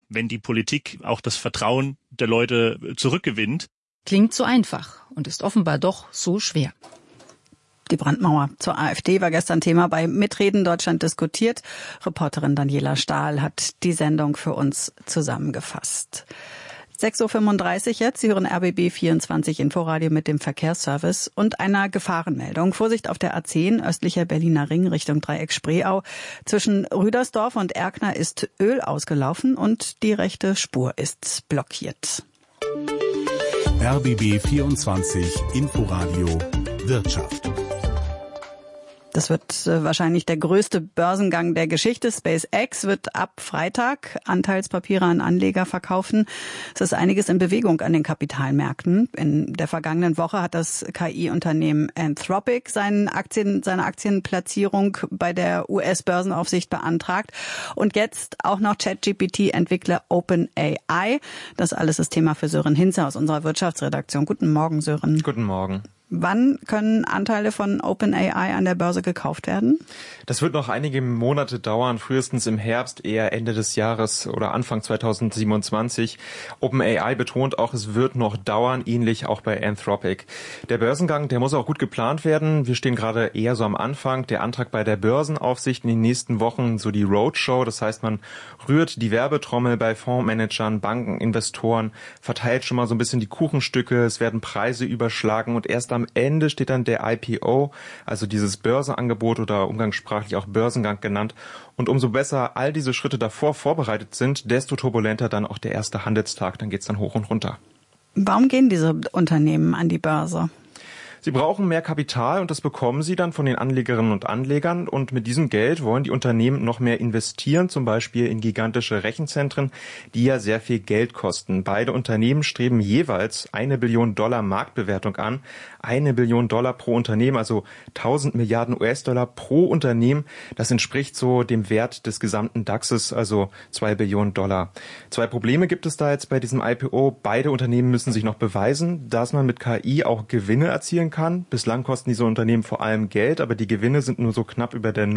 wenn die Politik auch das Vertrauen der Leute zurückgewinnt. Klingt so einfach und ist offenbar doch so schwer. Die Brandmauer zur AfD war gestern Thema bei Mitreden Deutschland diskutiert. Reporterin Daniela Stahl hat die Sendung für uns zusammengefasst. 6.35 Uhr jetzt. Sie hören RBB 24 Inforadio mit dem Verkehrsservice und einer Gefahrenmeldung. Vorsicht auf der A10 östlicher Berliner Ring Richtung Dreieck Spreeau. Zwischen Rüdersdorf und Erkner ist Öl ausgelaufen und die rechte Spur ist blockiert. RBB 24 Inforadio Wirtschaft. Das wird wahrscheinlich der größte Börsengang der Geschichte. SpaceX wird ab Freitag Anteilspapiere an Anleger verkaufen. Es ist einiges in Bewegung an den Kapitalmärkten. In der vergangenen Woche hat das KI-Unternehmen Anthropic seine Aktienplatzierung bei der US-Börsenaufsicht beantragt. Und jetzt auch noch ChatGPT-Entwickler OpenAI. Das alles ist Thema für Sören Hinze aus unserer Wirtschaftsredaktion. Guten Morgen, Sören. Guten Morgen. Wann können Anteile von OpenAI an der Börse gekauft werden? Das wird noch einige Monate dauern, frühestens im Herbst, eher Ende des Jahres oder Anfang 2027. OpenAI betont auch, es wird noch dauern, ähnlich auch bei Anthropic. Der Börsengang, der muss auch gut geplant werden. Wir stehen gerade eher so am Anfang. Der Antrag bei der Börsenaufsicht in den nächsten Wochen, so die Roadshow. Das heißt, man rührt die Werbetrommel bei Fondsmanagern, Banken, Investoren, verteilt schon mal so ein bisschen die Kuchenstücke. Es werden Preise überschlagen und erst am Ende steht dann der IPO, also dieses Börsenangebot oder umgangssprachlich auch Börsengang genannt. Und umso besser all diese Schritte davor vorbereitet sind, desto turbulenter dann auch der erste Handelstag. Dann geht's dann hoch und runter. Warum gehen diese Unternehmen an die Börse? Sie brauchen mehr Kapital und das bekommen sie dann von den Anlegerinnen und Anlegern. Und mit diesem Geld wollen die Unternehmen noch mehr investieren, zum Beispiel in gigantische Rechenzentren, die ja sehr viel Geld kosten. Beide Unternehmen streben jeweils $1 Billion Marktbewertung an. $1 Billion pro Unternehmen, also 1000 Milliarden US-Dollar pro Unternehmen. Das entspricht so dem Wert des gesamten DAXes, also $2 Billionen. Zwei Probleme gibt es da jetzt bei diesem IPO. Beide Unternehmen müssen sich noch beweisen, dass man mit KI auch Gewinne erzielen kann. Bislang kosten diese Unternehmen vor allem Geld, aber die Gewinne sind nur so knapp über der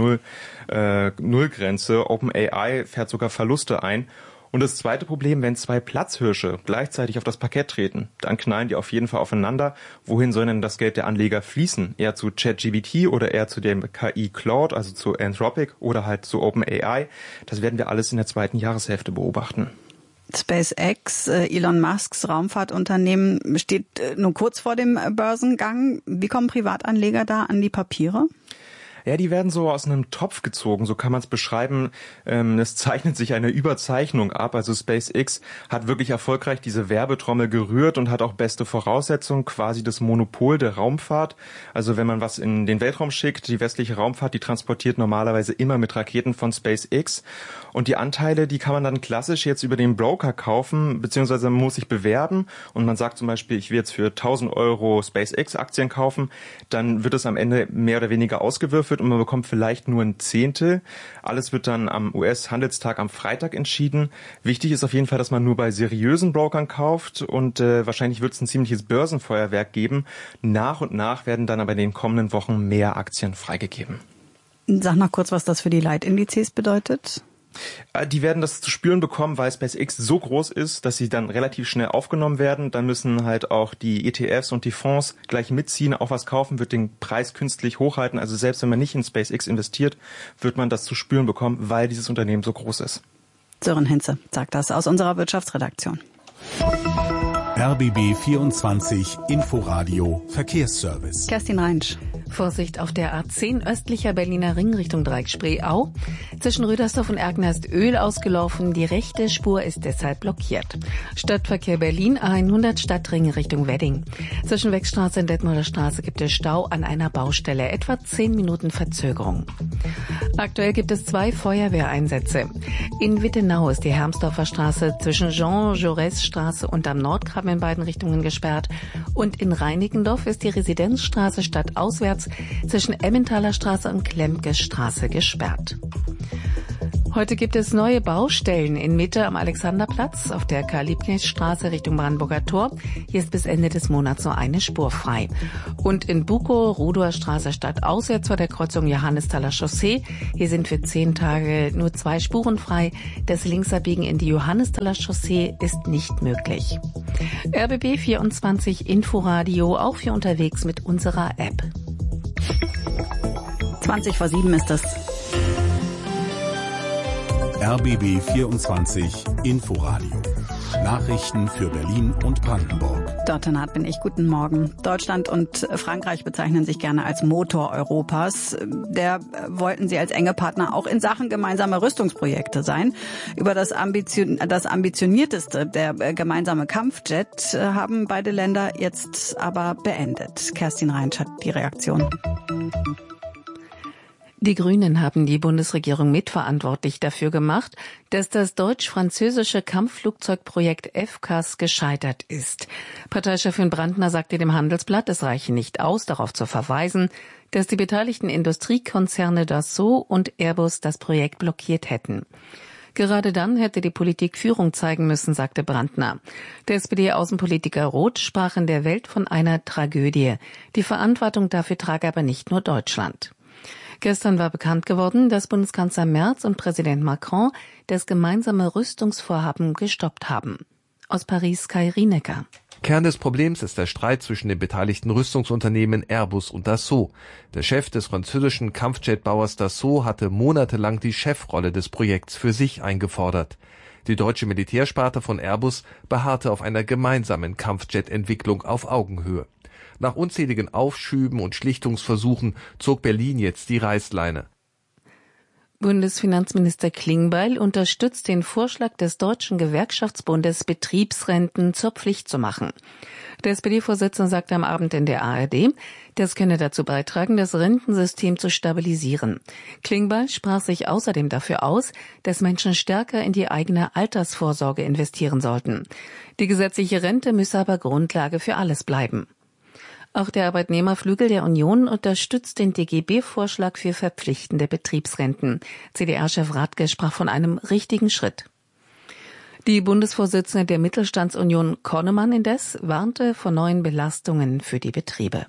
Nullgrenze. OpenAI fährt sogar Verluste ein. Und das zweite Problem, wenn zwei Platzhirsche gleichzeitig auf das Parkett treten, dann knallen die auf jeden Fall aufeinander. Wohin soll denn das Geld der Anleger fließen? Eher zu ChatGPT oder eher zu dem KI Cloud, also zu Anthropic oder halt zu OpenAI? Das werden wir alles in der zweiten Jahreshälfte beobachten. SpaceX, Elon Musks Raumfahrtunternehmen, steht nur kurz vor dem Börsengang. Wie kommen Privatanleger da an die Papiere? Ja, die werden so aus einem Topf gezogen, so kann man es beschreiben. Es zeichnet sich eine Überzeichnung ab. Also SpaceX hat wirklich erfolgreich diese Werbetrommel gerührt und hat auch beste Voraussetzungen, quasi das Monopol der Raumfahrt. Also wenn man was in den Weltraum schickt, die westliche Raumfahrt, die transportiert normalerweise immer mit Raketen von SpaceX. Und die Anteile, die kann man dann klassisch jetzt über den Broker kaufen, beziehungsweise man muss sich bewerben und man sagt zum Beispiel, ich will jetzt für 1000 Euro SpaceX-Aktien kaufen, dann wird es am Ende mehr oder weniger ausgewürfelt und man bekommt vielleicht nur ein Zehntel. Alles wird dann am US-Handelstag am Freitag entschieden. Wichtig ist auf jeden Fall, dass man nur bei seriösen Brokern kauft und wahrscheinlich wird es ein ziemliches Börsenfeuerwerk geben. Nach und nach werden dann aber in den kommenden Wochen mehr Aktien freigegeben. Sag noch kurz, was das für die Leitindizes bedeutet. Die werden das zu spüren bekommen, weil SpaceX so groß ist, dass sie dann relativ schnell aufgenommen werden. Dann müssen halt auch die ETFs und die Fonds gleich mitziehen, auch was kaufen, wird den Preis künstlich hochhalten. Also selbst wenn man nicht in SpaceX investiert, wird man das zu spüren bekommen, weil dieses Unternehmen so groß ist. Sören Hinze sagt das aus unserer Wirtschaftsredaktion. RBB 24 Inforadio Verkehrsservice. Kerstin Reinsch. Vorsicht auf der A10 östlicher Berliner Ring Richtung Dreieck Spreeau. Zwischen Rüdersdorf und Erkner ist Öl ausgelaufen. Die rechte Spur ist deshalb blockiert. Stadtverkehr Berlin A100 Stadtring Richtung Wedding. Zwischen Wegstraße und Detmolder Straße gibt es Stau an einer Baustelle. Etwa 10 Minuten Verzögerung. Aktuell gibt es 2 Feuerwehreinsätze. In Wittenau ist die Hermsdorfer Straße zwischen Jean-Jaurès-Straße und am Nordgraben in beiden Richtungen gesperrt. Und in Reinickendorf ist die Residenzstraße stadtauswärts zwischen Emmentaler Straße und Klemke Straße gesperrt. Heute gibt es neue Baustellen in Mitte am Alexanderplatz auf der Karl-Liebknecht-Straße Richtung Brandenburger Tor. Hier ist bis Ende des Monats nur eine Spur frei. Und in Bukow, Rudower Straße stadtauswärts vor der Kreuzung Johannesthaler Chaussee. Hier sind für 10 Tage nur 2 Spuren frei. Das Linksabbiegen in die Johannesthaler Chaussee ist nicht möglich. RBB 24 Inforadio, auch für unterwegs mit unserer App. 7:20 ist das. RBB 24 Inforadio. Nachrichten für Berlin und Brandenburg. Dr. Naht bin ich. Guten Morgen. Deutschland und Frankreich bezeichnen sich gerne als Motor Europas. Der wollten sie als enge Partner auch in Sachen gemeinsamer Rüstungsprojekte sein. Über das ambitionierteste, der gemeinsame Kampfjet, haben beide Länder jetzt aber beendet. Kerstin Reinsch hat die Reaktion. Die Grünen haben die Bundesregierung mitverantwortlich dafür gemacht, dass das deutsch-französische Kampfflugzeugprojekt FCAS gescheitert ist. Parteichefin Brandner sagte dem Handelsblatt, es reiche nicht aus, darauf zu verweisen, dass die beteiligten Industriekonzerne Dassault und Airbus das Projekt blockiert hätten. Gerade dann hätte die Politik Führung zeigen müssen, sagte Brandner. Der SPD-Außenpolitiker Roth sprach in der Welt von einer Tragödie. Die Verantwortung dafür trage aber nicht nur Deutschland. Gestern war bekannt geworden, dass Bundeskanzler Merz und Präsident Macron das gemeinsame Rüstungsvorhaben gestoppt haben. Aus Paris Kai Rienecker. Kern des Problems ist der Streit zwischen den beteiligten Rüstungsunternehmen Airbus und Dassault. Der Chef des französischen Kampfjetbauers Dassault hatte monatelang die Chefrolle des Projekts für sich eingefordert. Die deutsche Militärsparte von Airbus beharrte auf einer gemeinsamen Kampfjet-Entwicklung auf Augenhöhe. Nach unzähligen Aufschüben und Schlichtungsversuchen zog Berlin jetzt die Reißleine. Bundesfinanzminister Klingbeil unterstützt den Vorschlag des Deutschen Gewerkschaftsbundes, Betriebsrenten zur Pflicht zu machen. Der SPD-Vorsitzende sagte am Abend in der ARD, das könne dazu beitragen, das Rentensystem zu stabilisieren. Klingbeil sprach sich außerdem dafür aus, dass Menschen stärker in die eigene Altersvorsorge investieren sollten. Die gesetzliche Rente müsse aber Grundlage für alles bleiben. Auch der Arbeitnehmerflügel der Union unterstützt den DGB-Vorschlag für verpflichtende Betriebsrenten. CDR-Chef Radke sprach von einem richtigen Schritt. Die Bundesvorsitzende der Mittelstandsunion Konnemann indes warnte vor neuen Belastungen für die Betriebe.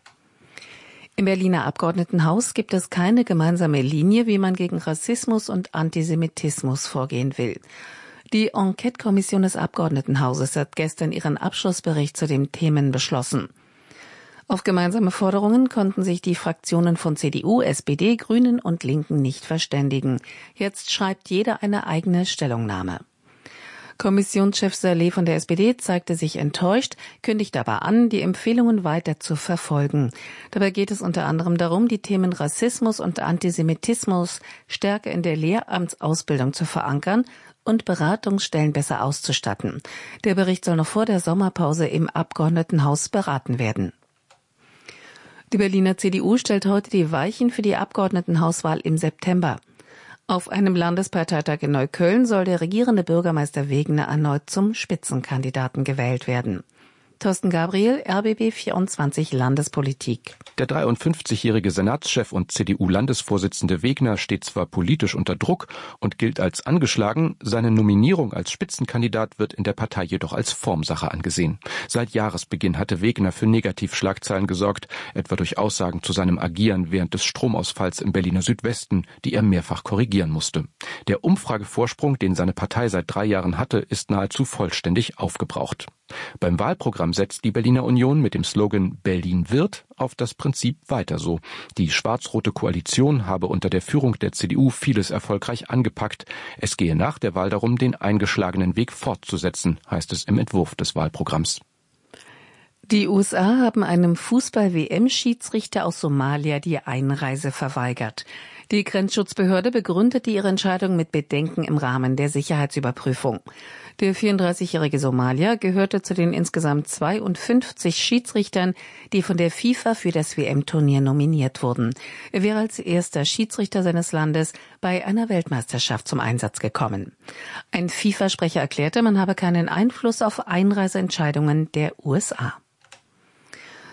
Im Berliner Abgeordnetenhaus gibt es keine gemeinsame Linie, wie man gegen Rassismus und Antisemitismus vorgehen will. Die Enquete-Kommission des Abgeordnetenhauses hat gestern ihren Abschlussbericht zu den Themen beschlossen. Auf gemeinsame Forderungen konnten sich die Fraktionen von CDU, SPD, Grünen und Linken nicht verständigen. Jetzt schreibt jeder eine eigene Stellungnahme. Kommissionschef Saleh von der SPD zeigte sich enttäuscht, kündigt aber an, die Empfehlungen weiter zu verfolgen. Dabei geht es unter anderem darum, die Themen Rassismus und Antisemitismus stärker in der Lehramtsausbildung zu verankern und Beratungsstellen besser auszustatten. Der Bericht soll noch vor der Sommerpause im Abgeordnetenhaus beraten werden. Die Berliner CDU stellt heute die Weichen für die Abgeordnetenhauswahl im September. Auf einem Landesparteitag in Neukölln soll der regierende Bürgermeister Wegener erneut zum Spitzenkandidaten gewählt werden. Thorsten Gabriel, RBB 24 Landespolitik. Der 53-jährige Senatschef und CDU-Landesvorsitzende Wegener steht zwar politisch unter Druck und gilt als angeschlagen, seine Nominierung als Spitzenkandidat wird in der Partei jedoch als Formsache angesehen. Seit Jahresbeginn hatte Wegener für Negativschlagzeilen gesorgt, etwa durch Aussagen zu seinem Agieren während des Stromausfalls im Berliner Südwesten, die er mehrfach korrigieren musste. Der Umfragevorsprung, den seine Partei seit 3 Jahren hatte, ist nahezu vollständig aufgebraucht. Beim Wahlprogramm setzt die Berliner Union mit dem Slogan Berlin wird auf das Prinzip weiter so. Die schwarz-rote Koalition habe unter der Führung der CDU vieles erfolgreich angepackt. Es gehe nach der Wahl darum, den eingeschlagenen Weg fortzusetzen, heißt es im Entwurf des Wahlprogramms. Die USA haben einem Fußball-WM-Schiedsrichter aus Somalia die Einreise verweigert. Die Grenzschutzbehörde begründete ihre Entscheidung mit Bedenken im Rahmen der Sicherheitsüberprüfung. Der 34-jährige Somalier gehörte zu den insgesamt 52 Schiedsrichtern, die von der FIFA für das WM-Turnier nominiert wurden. Er wäre als erster Schiedsrichter seines Landes bei einer Weltmeisterschaft zum Einsatz gekommen. Ein FIFA-Sprecher erklärte, man habe keinen Einfluss auf Einreiseentscheidungen der USA.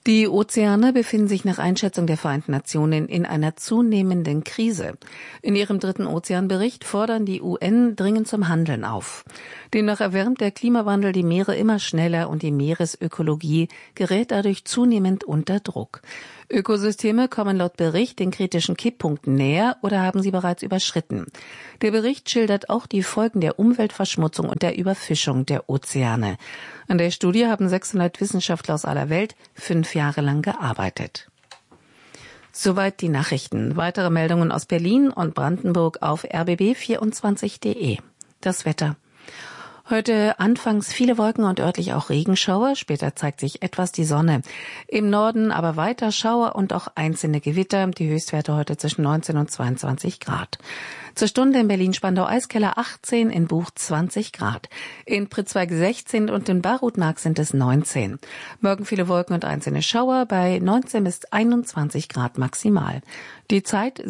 Die Ozeane befinden sich nach Einschätzung der Vereinten Nationen in einer zunehmenden Krise. In ihrem 3. Ozeanbericht fordern die UN dringend zum Handeln auf. Demnach erwärmt der Klimawandel die Meere immer schneller und die Meeresökologie gerät dadurch zunehmend unter Druck. Ökosysteme kommen laut Bericht den kritischen Kipppunkten näher oder haben sie bereits überschritten. Der Bericht schildert auch die Folgen der Umweltverschmutzung und der Überfischung der Ozeane. An der Studie haben 600 Wissenschaftler aus aller Welt 5 Jahre lang gearbeitet. Soweit die Nachrichten. Weitere Meldungen aus Berlin und Brandenburg auf rbb24.de. Das Wetter. Heute anfangs viele Wolken und örtlich auch Regenschauer. Später zeigt sich etwas die Sonne. Im Norden aber weiter Schauer und auch einzelne Gewitter. Die Höchstwerte heute zwischen 19 und 22 Grad. Zur Stunde in Berlin-Spandau-Eiskeller 18, in Buch 20 Grad. In Pritzwalk 16 und in Barutmark sind es 19. Morgen viele Wolken und einzelne Schauer bei 19 bis 21 Grad maximal. Die Zeit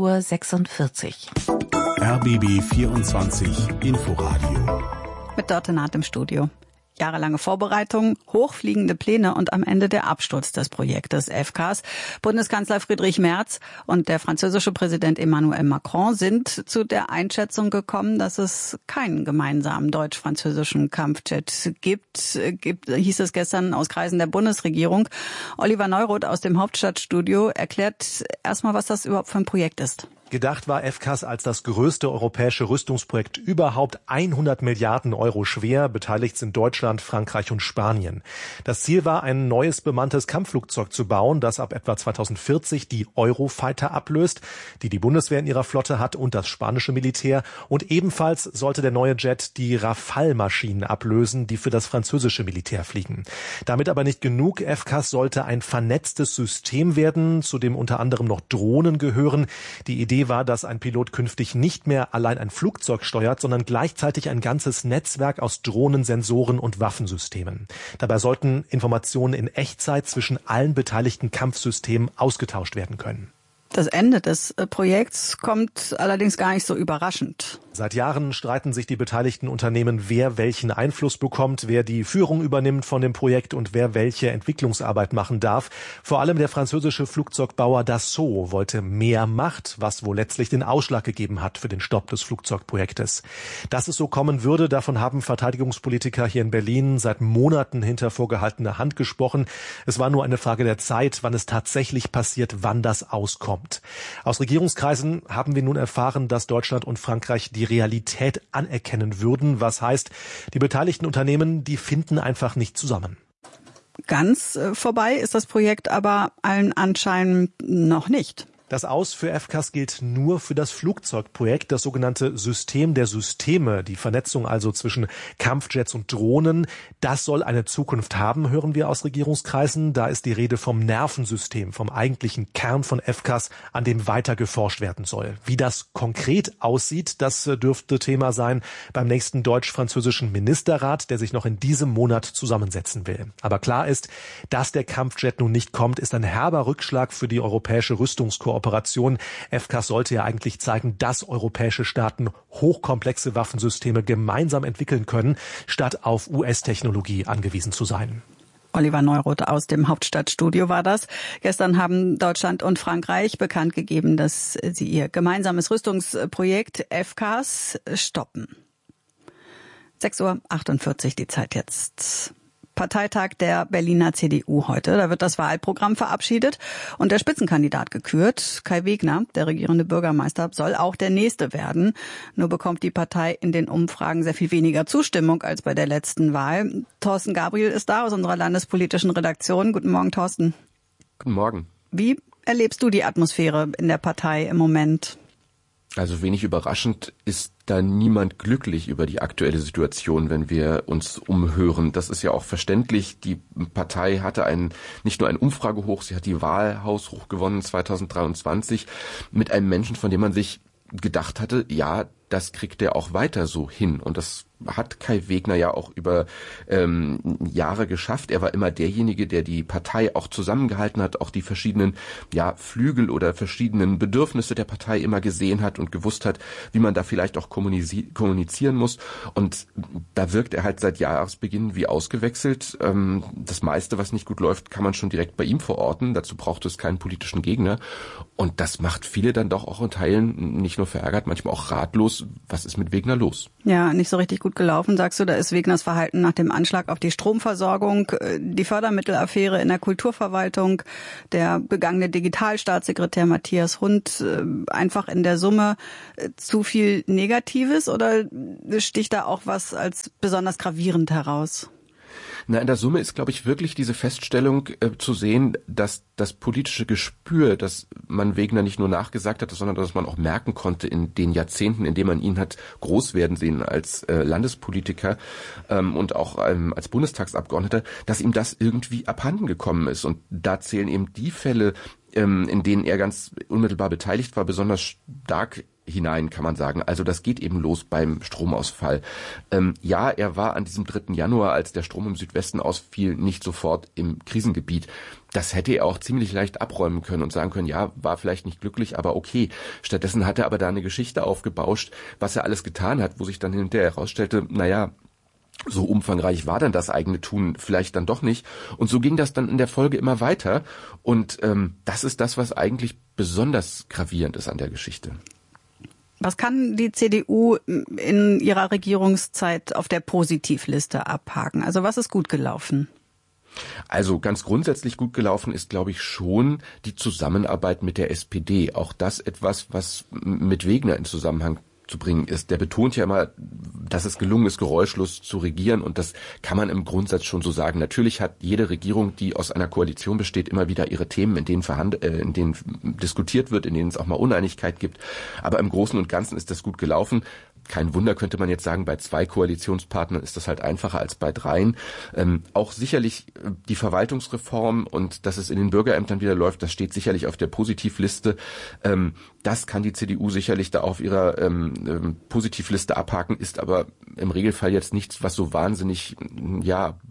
6:46 Uhr. RBB 24 Inforadio. Mit Dörte Naht im Studio. Jahrelange Vorbereitungen, hochfliegende Pläne und am Ende der Absturz des Projektes FCAS. Bundeskanzler Friedrich Merz und der französische Präsident Emmanuel Macron sind zu der Einschätzung gekommen, dass es keinen gemeinsamen deutsch-französischen Kampfjet gibt, hieß es gestern aus Kreisen der Bundesregierung. Oliver Neuroth aus dem Hauptstadtstudio erklärt erstmal, was das überhaupt für ein Projekt ist. Gedacht war FCAS als das größte europäische Rüstungsprojekt überhaupt, 100 Milliarden Euro schwer. Beteiligt sind Deutschland, Frankreich und Spanien. Das Ziel war, ein neues bemanntes Kampfflugzeug zu bauen, das ab etwa 2040 die Eurofighter ablöst, die die Bundeswehr in ihrer Flotte hat und das spanische Militär. Und ebenfalls sollte der neue Jet die Rafale-Maschinen ablösen, die für das französische Militär fliegen. Damit aber nicht genug. FCAS sollte ein vernetztes System werden, zu dem unter anderem noch Drohnen gehören. Die Idee war, dass ein Pilot künftig nicht mehr allein ein Flugzeug steuert, sondern gleichzeitig ein ganzes Netzwerk aus Drohnen, Sensoren und Waffensystemen. Dabei sollten Informationen in Echtzeit zwischen allen beteiligten Kampfsystemen ausgetauscht werden können. Das Ende des Projekts kommt allerdings gar nicht so überraschend. Seit Jahren streiten sich die beteiligten Unternehmen, wer welchen Einfluss bekommt, wer die Führung übernimmt von dem Projekt und wer welche Entwicklungsarbeit machen darf. Vor allem der französische Flugzeugbauer Dassault wollte mehr Macht, was wohl letztlich den Ausschlag gegeben hat für den Stopp des Flugzeugprojektes. Dass es so kommen würde, davon haben Verteidigungspolitiker hier in Berlin seit Monaten hinter vorgehaltener Hand gesprochen. Es war nur eine Frage der Zeit, wann es tatsächlich passiert, wann das auskommt. Aus Regierungskreisen haben wir nun erfahren, dass Deutschland und Frankreich die Realität anerkennen würden. Was heißt, die beteiligten Unternehmen, die finden einfach nicht zusammen. Ganz vorbei ist das Projekt aber allen Anschein noch nicht. Das Aus für FCAS gilt nur für das Flugzeugprojekt, das sogenannte System der Systeme, die Vernetzung also zwischen Kampfjets und Drohnen. Das soll eine Zukunft haben, hören wir aus Regierungskreisen. Da ist die Rede vom Nervensystem, vom eigentlichen Kern von FCAS, an dem weiter geforscht werden soll. Wie das konkret aussieht, das dürfte Thema sein beim nächsten deutsch-französischen Ministerrat, der sich noch in diesem Monat zusammensetzen will. Aber klar ist, dass der Kampfjet nun nicht kommt, ist ein herber Rückschlag für die europäische Rüstungskooperation. FCAS sollte ja eigentlich zeigen, dass europäische Staaten hochkomplexe Waffensysteme gemeinsam entwickeln können, statt auf US-Technologie angewiesen zu sein. Oliver Neuroth aus dem Hauptstadtstudio war das. Gestern haben Deutschland und Frankreich bekannt gegeben, dass sie ihr gemeinsames Rüstungsprojekt FCAS stoppen. 6:48 Uhr die Zeit jetzt. Parteitag der Berliner CDU heute. Da wird das Wahlprogramm verabschiedet und der Spitzenkandidat gekürt. Kai Wegner, der regierende Bürgermeister, soll auch der nächste werden. Nur bekommt die Partei in den Umfragen sehr viel weniger Zustimmung als bei der letzten Wahl. Thorsten Gabriel ist da aus unserer landespolitischen Redaktion. Guten Morgen, Thorsten. Guten Morgen. Wie erlebst du die Atmosphäre in der Partei im Moment? Also wenig überraschend ist da niemand glücklich über die aktuelle Situation, wenn wir uns umhören. Das ist ja auch verständlich. Die Partei hatte nicht nur ein Umfragehoch, sie hat die Wahl haushoch gewonnen 2023 mit einem Menschen, von dem man sich gedacht hatte, ja, das kriegt er auch weiter so hin. Und das hat Kai Wegner ja auch über Jahre geschafft. Er war immer derjenige, der die Partei auch zusammengehalten hat, auch die verschiedenen Flügel oder verschiedenen Bedürfnisse der Partei immer gesehen hat und gewusst hat, wie man da vielleicht auch kommunizieren muss. Und da wirkt er halt seit Jahresbeginn wie ausgewechselt. Das meiste, was nicht gut läuft, kann man schon direkt bei ihm verorten. Dazu braucht es keinen politischen Gegner. Und das macht viele dann doch auch in Teilen nicht nur verärgert, manchmal auch ratlos. Was ist mit Wegner los? Ja, nicht so richtig gut gelaufen, sagst du. Da ist Wegners Verhalten nach dem Anschlag auf die Stromversorgung, die Fördermittelaffäre in der Kulturverwaltung, der begangene Digitalstaatssekretär Matthias Hund, einfach in der Summe zu viel Negatives, oder sticht da auch was als besonders gravierend heraus? Na, in der Summe ist, glaube ich, wirklich diese Feststellung zu sehen, dass das politische Gespür, das man Wegner nicht nur nachgesagt hat, sondern dass man auch merken konnte in den Jahrzehnten, in denen man ihn hat groß werden sehen als Landespolitiker und auch als Bundestagsabgeordneter, dass ihm das irgendwie abhanden gekommen ist. Und da zählen eben die Fälle, in denen er ganz unmittelbar beteiligt war, besonders stark hinein, kann man sagen. Also das geht eben los beim Stromausfall. Er war an diesem 3. Januar, als der Strom im Südwesten ausfiel, nicht sofort im Krisengebiet. Das hätte er auch ziemlich leicht abräumen können und sagen können, ja, war vielleicht nicht glücklich, aber okay. Stattdessen hat er aber da eine Geschichte aufgebauscht, was er alles getan hat, wo sich dann hinterher herausstellte, so umfangreich war dann das eigene Tun vielleicht dann doch nicht. Und so ging das dann in der Folge immer weiter. Und das ist das, was eigentlich besonders gravierend ist an der Geschichte. Was kann die CDU in ihrer Regierungszeit auf der Positivliste abhaken? Also was ist gut gelaufen? Also ganz grundsätzlich gut gelaufen ist, glaube ich, schon die Zusammenarbeit mit der SPD. Auch das etwas, was mit Wegner in Zusammenhang zu bringen ist. Der betont ja immer, dass es gelungen ist, geräuschlos zu regieren, und das kann man im Grundsatz schon so sagen. Natürlich hat jede Regierung, die aus einer Koalition besteht, immer wieder ihre Themen, in denen diskutiert wird, in denen es auch mal Uneinigkeit gibt. Aber im Großen und Ganzen ist das gut gelaufen. Kein Wunder, könnte man jetzt sagen, bei 2 Koalitionspartnern ist das halt einfacher als bei 3. Auch sicherlich die Verwaltungsreform und dass es in den Bürgerämtern wieder läuft, das steht sicherlich auf der Positivliste. Das kann die CDU sicherlich da auf ihrer Positivliste abhaken, ist aber im Regelfall jetzt nichts, was so wahnsinnig in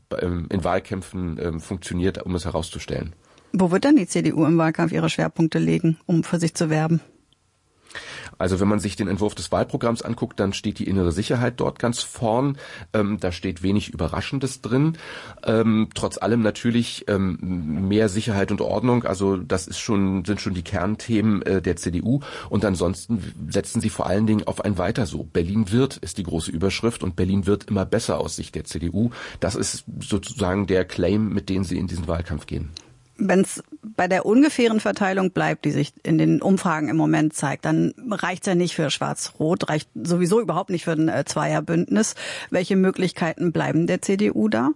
Wahlkämpfen funktioniert, um es herauszustellen. Wo wird dann die CDU im Wahlkampf ihre Schwerpunkte legen, um für sich zu werben? Also wenn man sich den Entwurf des Wahlprogramms anguckt, dann steht die innere Sicherheit dort ganz vorn. Da steht wenig Überraschendes drin. Trotz allem natürlich mehr Sicherheit und Ordnung. Also das sind schon die Kernthemen der CDU. Und ansonsten setzen sie vor allen Dingen auf ein Weiter so. Berlin wird ist die große Überschrift, und Berlin wird immer besser aus Sicht der CDU. Das ist sozusagen der Claim, mit dem sie in diesen Wahlkampf gehen. Wenn es bei der ungefähren Verteilung bleibt, die sich in den Umfragen im Moment zeigt, dann reicht's ja nicht für Schwarz-Rot, reicht sowieso überhaupt nicht für ein Zweierbündnis. Welche Möglichkeiten bleiben der CDU da?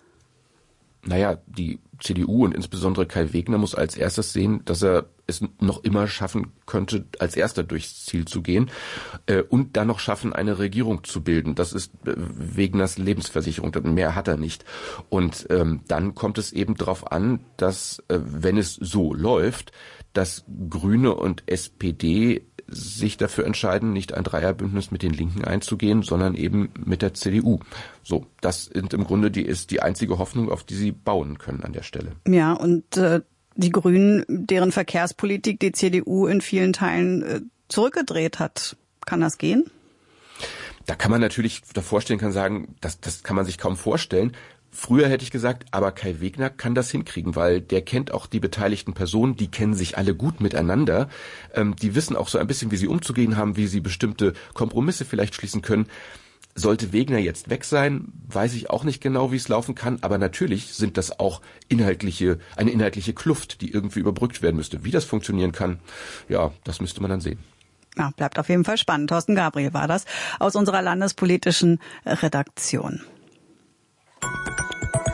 Die CDU und insbesondere Kai Wegner muss als erstes sehen, dass er es noch immer schaffen könnte, als erster durchs Ziel zu gehen und dann noch schaffen, eine Regierung zu bilden. Das ist Wegners Lebensversicherung, mehr hat er nicht. Und dann kommt es eben darauf an, dass, wenn es so läuft, dass Grüne und SPD sich dafür entscheiden, nicht ein Dreierbündnis mit den Linken einzugehen, sondern eben mit der CDU. So, das sind im Grunde ist die einzige Hoffnung, auf die sie bauen können an der Stelle. Ja, und die Grünen, deren Verkehrspolitik die CDU in vielen Teilen zurückgedreht hat. Kann das gehen? Da kann man natürlich davor stehen, kann sagen, das kann man sich kaum vorstellen. Früher hätte ich gesagt, aber Kai Wegner kann das hinkriegen, weil der kennt auch die beteiligten Personen, die kennen sich alle gut miteinander. Die wissen auch so ein bisschen, wie sie umzugehen haben, wie sie bestimmte Kompromisse vielleicht schließen können. Sollte Wegner jetzt weg sein, weiß ich auch nicht genau, wie es laufen kann, aber natürlich sind das auch eine inhaltliche Kluft, die irgendwie überbrückt werden müsste. Wie das funktionieren kann, ja, das müsste man dann sehen. Ja, bleibt auf jeden Fall spannend. Thorsten Gabriel war das aus unserer landespolitischen Redaktion.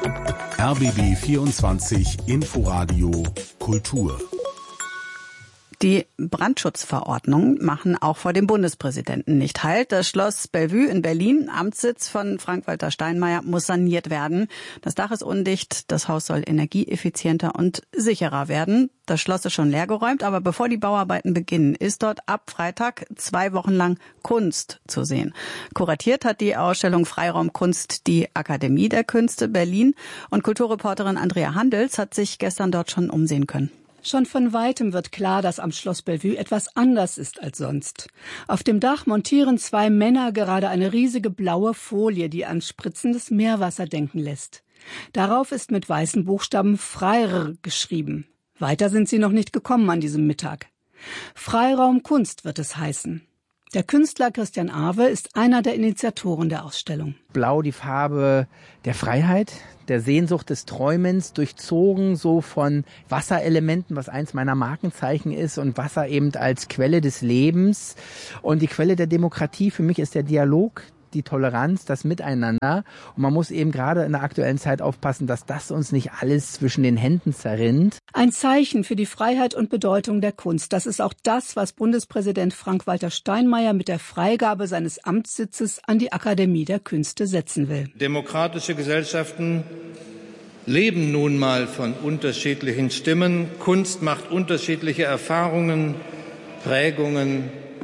RBB 24 Inforadio Kultur. Die Brandschutzverordnungen machen auch vor dem Bundespräsidenten nicht Halt. Das Schloss Bellevue in Berlin, Amtssitz von Frank-Walter Steinmeier, muss saniert werden. Das Dach ist undicht, das Haus soll energieeffizienter und sicherer werden. Das Schloss ist schon leergeräumt, aber bevor die Bauarbeiten beginnen, ist dort ab Freitag 2 Wochen lang Kunst zu sehen. Kuratiert hat die Ausstellung Freiraum Kunst die Akademie der Künste Berlin und Kulturreporterin Andrea Handels hat sich gestern dort schon umsehen können. Schon von Weitem wird klar, dass am Schloss Bellevue etwas anders ist als sonst. Auf dem Dach montieren 2 Männer gerade eine riesige blaue Folie, die an spritzendes Meerwasser denken lässt. Darauf ist mit weißen Buchstaben Freir geschrieben. Weiter sind sie noch nicht gekommen an diesem Mittag. Freiraum Kunst wird es heißen. Der Künstler Christian Awe ist einer der Initiatoren der Ausstellung. Blau, die Farbe der Freiheit, der Sehnsucht des Träumens, durchzogen so von Wasserelementen, was eins meiner Markenzeichen ist, und Wasser eben als Quelle des Lebens. Und die Quelle der Demokratie für mich ist der Dialog, die Toleranz, das Miteinander. Und man muss eben gerade in der aktuellen Zeit aufpassen, dass das uns nicht alles zwischen den Händen zerrinnt. Ein Zeichen für die Freiheit und Bedeutung der Kunst. Das ist auch das, was Bundespräsident Frank-Walter Steinmeier mit der Freigabe seines Amtssitzes an die Akademie der Künste setzen will. Demokratische Gesellschaften leben nun mal von unterschiedlichen Stimmen. Kunst macht unterschiedliche Erfahrungen, Prägungen,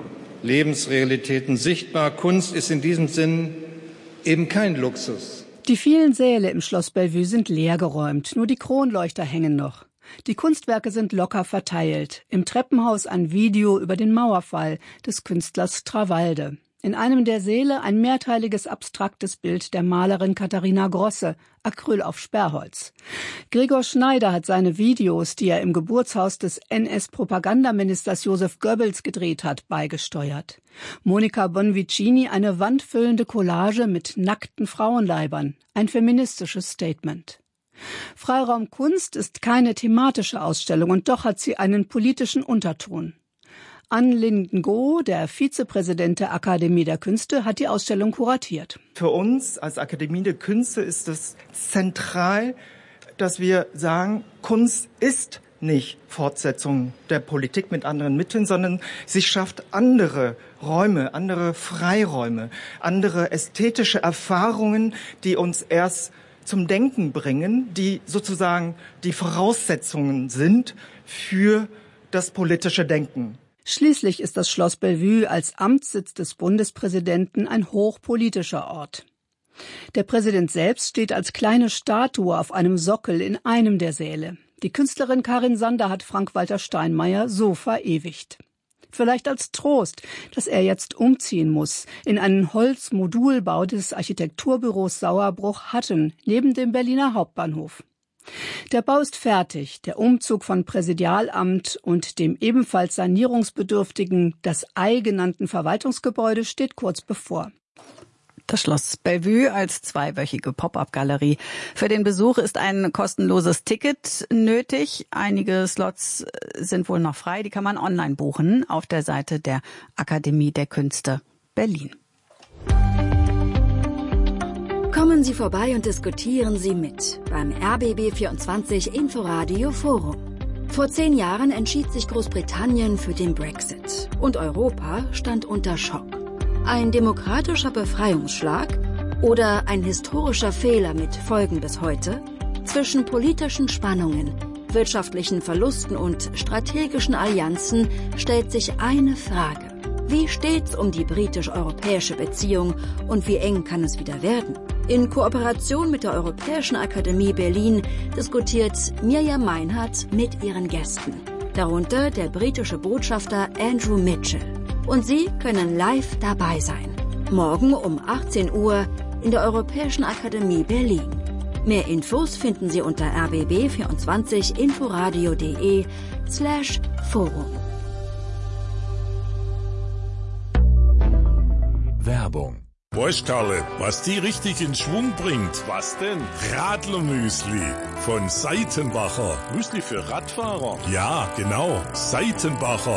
Lebensrealitäten sichtbar. Kunst ist in diesem Sinn eben kein Luxus. Die vielen Säle im Schloss Bellevue sind leergeräumt, nur die Kronleuchter hängen noch. Die Kunstwerke sind locker verteilt. Im Treppenhaus ein Video über den Mauerfall des Künstlers Strawalde. In einem der Säle ein mehrteiliges abstraktes Bild der Malerin Katharina Grosse, Acryl auf Sperrholz. Gregor Schneider hat seine Videos, die er im Geburtshaus des NS-Propagandaministers Josef Goebbels gedreht hat, beigesteuert. Monica Bonvicini eine wandfüllende Collage mit nackten Frauenleibern, ein feministisches Statement. Freiraum Kunst ist keine thematische Ausstellung und doch hat sie einen politischen Unterton. Anne Linden-Goh, der Vizepräsident der Akademie der Künste, hat die Ausstellung kuratiert. Für uns als Akademie der Künste ist es zentral, dass wir sagen, Kunst ist nicht Fortsetzung der Politik mit anderen Mitteln, sondern sie schafft andere Räume, andere Freiräume, andere ästhetische Erfahrungen, die uns erst zum Denken bringen, die sozusagen die Voraussetzungen sind für das politische Denken. Schließlich ist das Schloss Bellevue als Amtssitz des Bundespräsidenten ein hochpolitischer Ort. Der Präsident selbst steht als kleine Statue auf einem Sockel in einem der Säle. Die Künstlerin Karin Sander hat Frank-Walter Steinmeier so verewigt. Vielleicht als Trost, dass er jetzt umziehen muss in einen Holzmodulbau des Architekturbüros Sauerbruch-Hatten neben dem Berliner Hauptbahnhof. Der Bau ist fertig. Der Umzug von Präsidialamt und dem ebenfalls sanierungsbedürftigen, das Ei genannten Verwaltungsgebäude steht kurz bevor. Das Schloss Bellevue als 2-wöchige Pop-up-Galerie. Für den Besuch ist ein kostenloses Ticket nötig. Einige Slots sind wohl noch frei. Die kann man online buchen auf der Seite der Akademie der Künste Berlin. Kommen Sie vorbei und diskutieren Sie mit beim RBB24 Inforadio Forum. Vor 10 Jahren entschied sich Großbritannien für den Brexit und Europa stand unter Schock. Ein demokratischer Befreiungsschlag oder ein historischer Fehler mit Folgen bis heute? Zwischen politischen Spannungen, wirtschaftlichen Verlusten und strategischen Allianzen stellt sich eine Frage. Wie steht's um die britisch-europäische Beziehung und wie eng kann es wieder werden? In Kooperation mit der Europäischen Akademie Berlin diskutiert Mirjam Meinhardt mit ihren Gästen, darunter der britische Botschafter Andrew Mitchell. Und Sie können live dabei sein. Morgen um 18 Uhr in der Europäischen Akademie Berlin. Mehr Infos finden Sie unter rbb24inforadio.de/forum. Werbung. Weißt Karle, was die richtig in Schwung bringt? Was denn? Radlermüsli von Seitenbacher. Müsli für Radfahrer? Ja, genau. Seitenbacher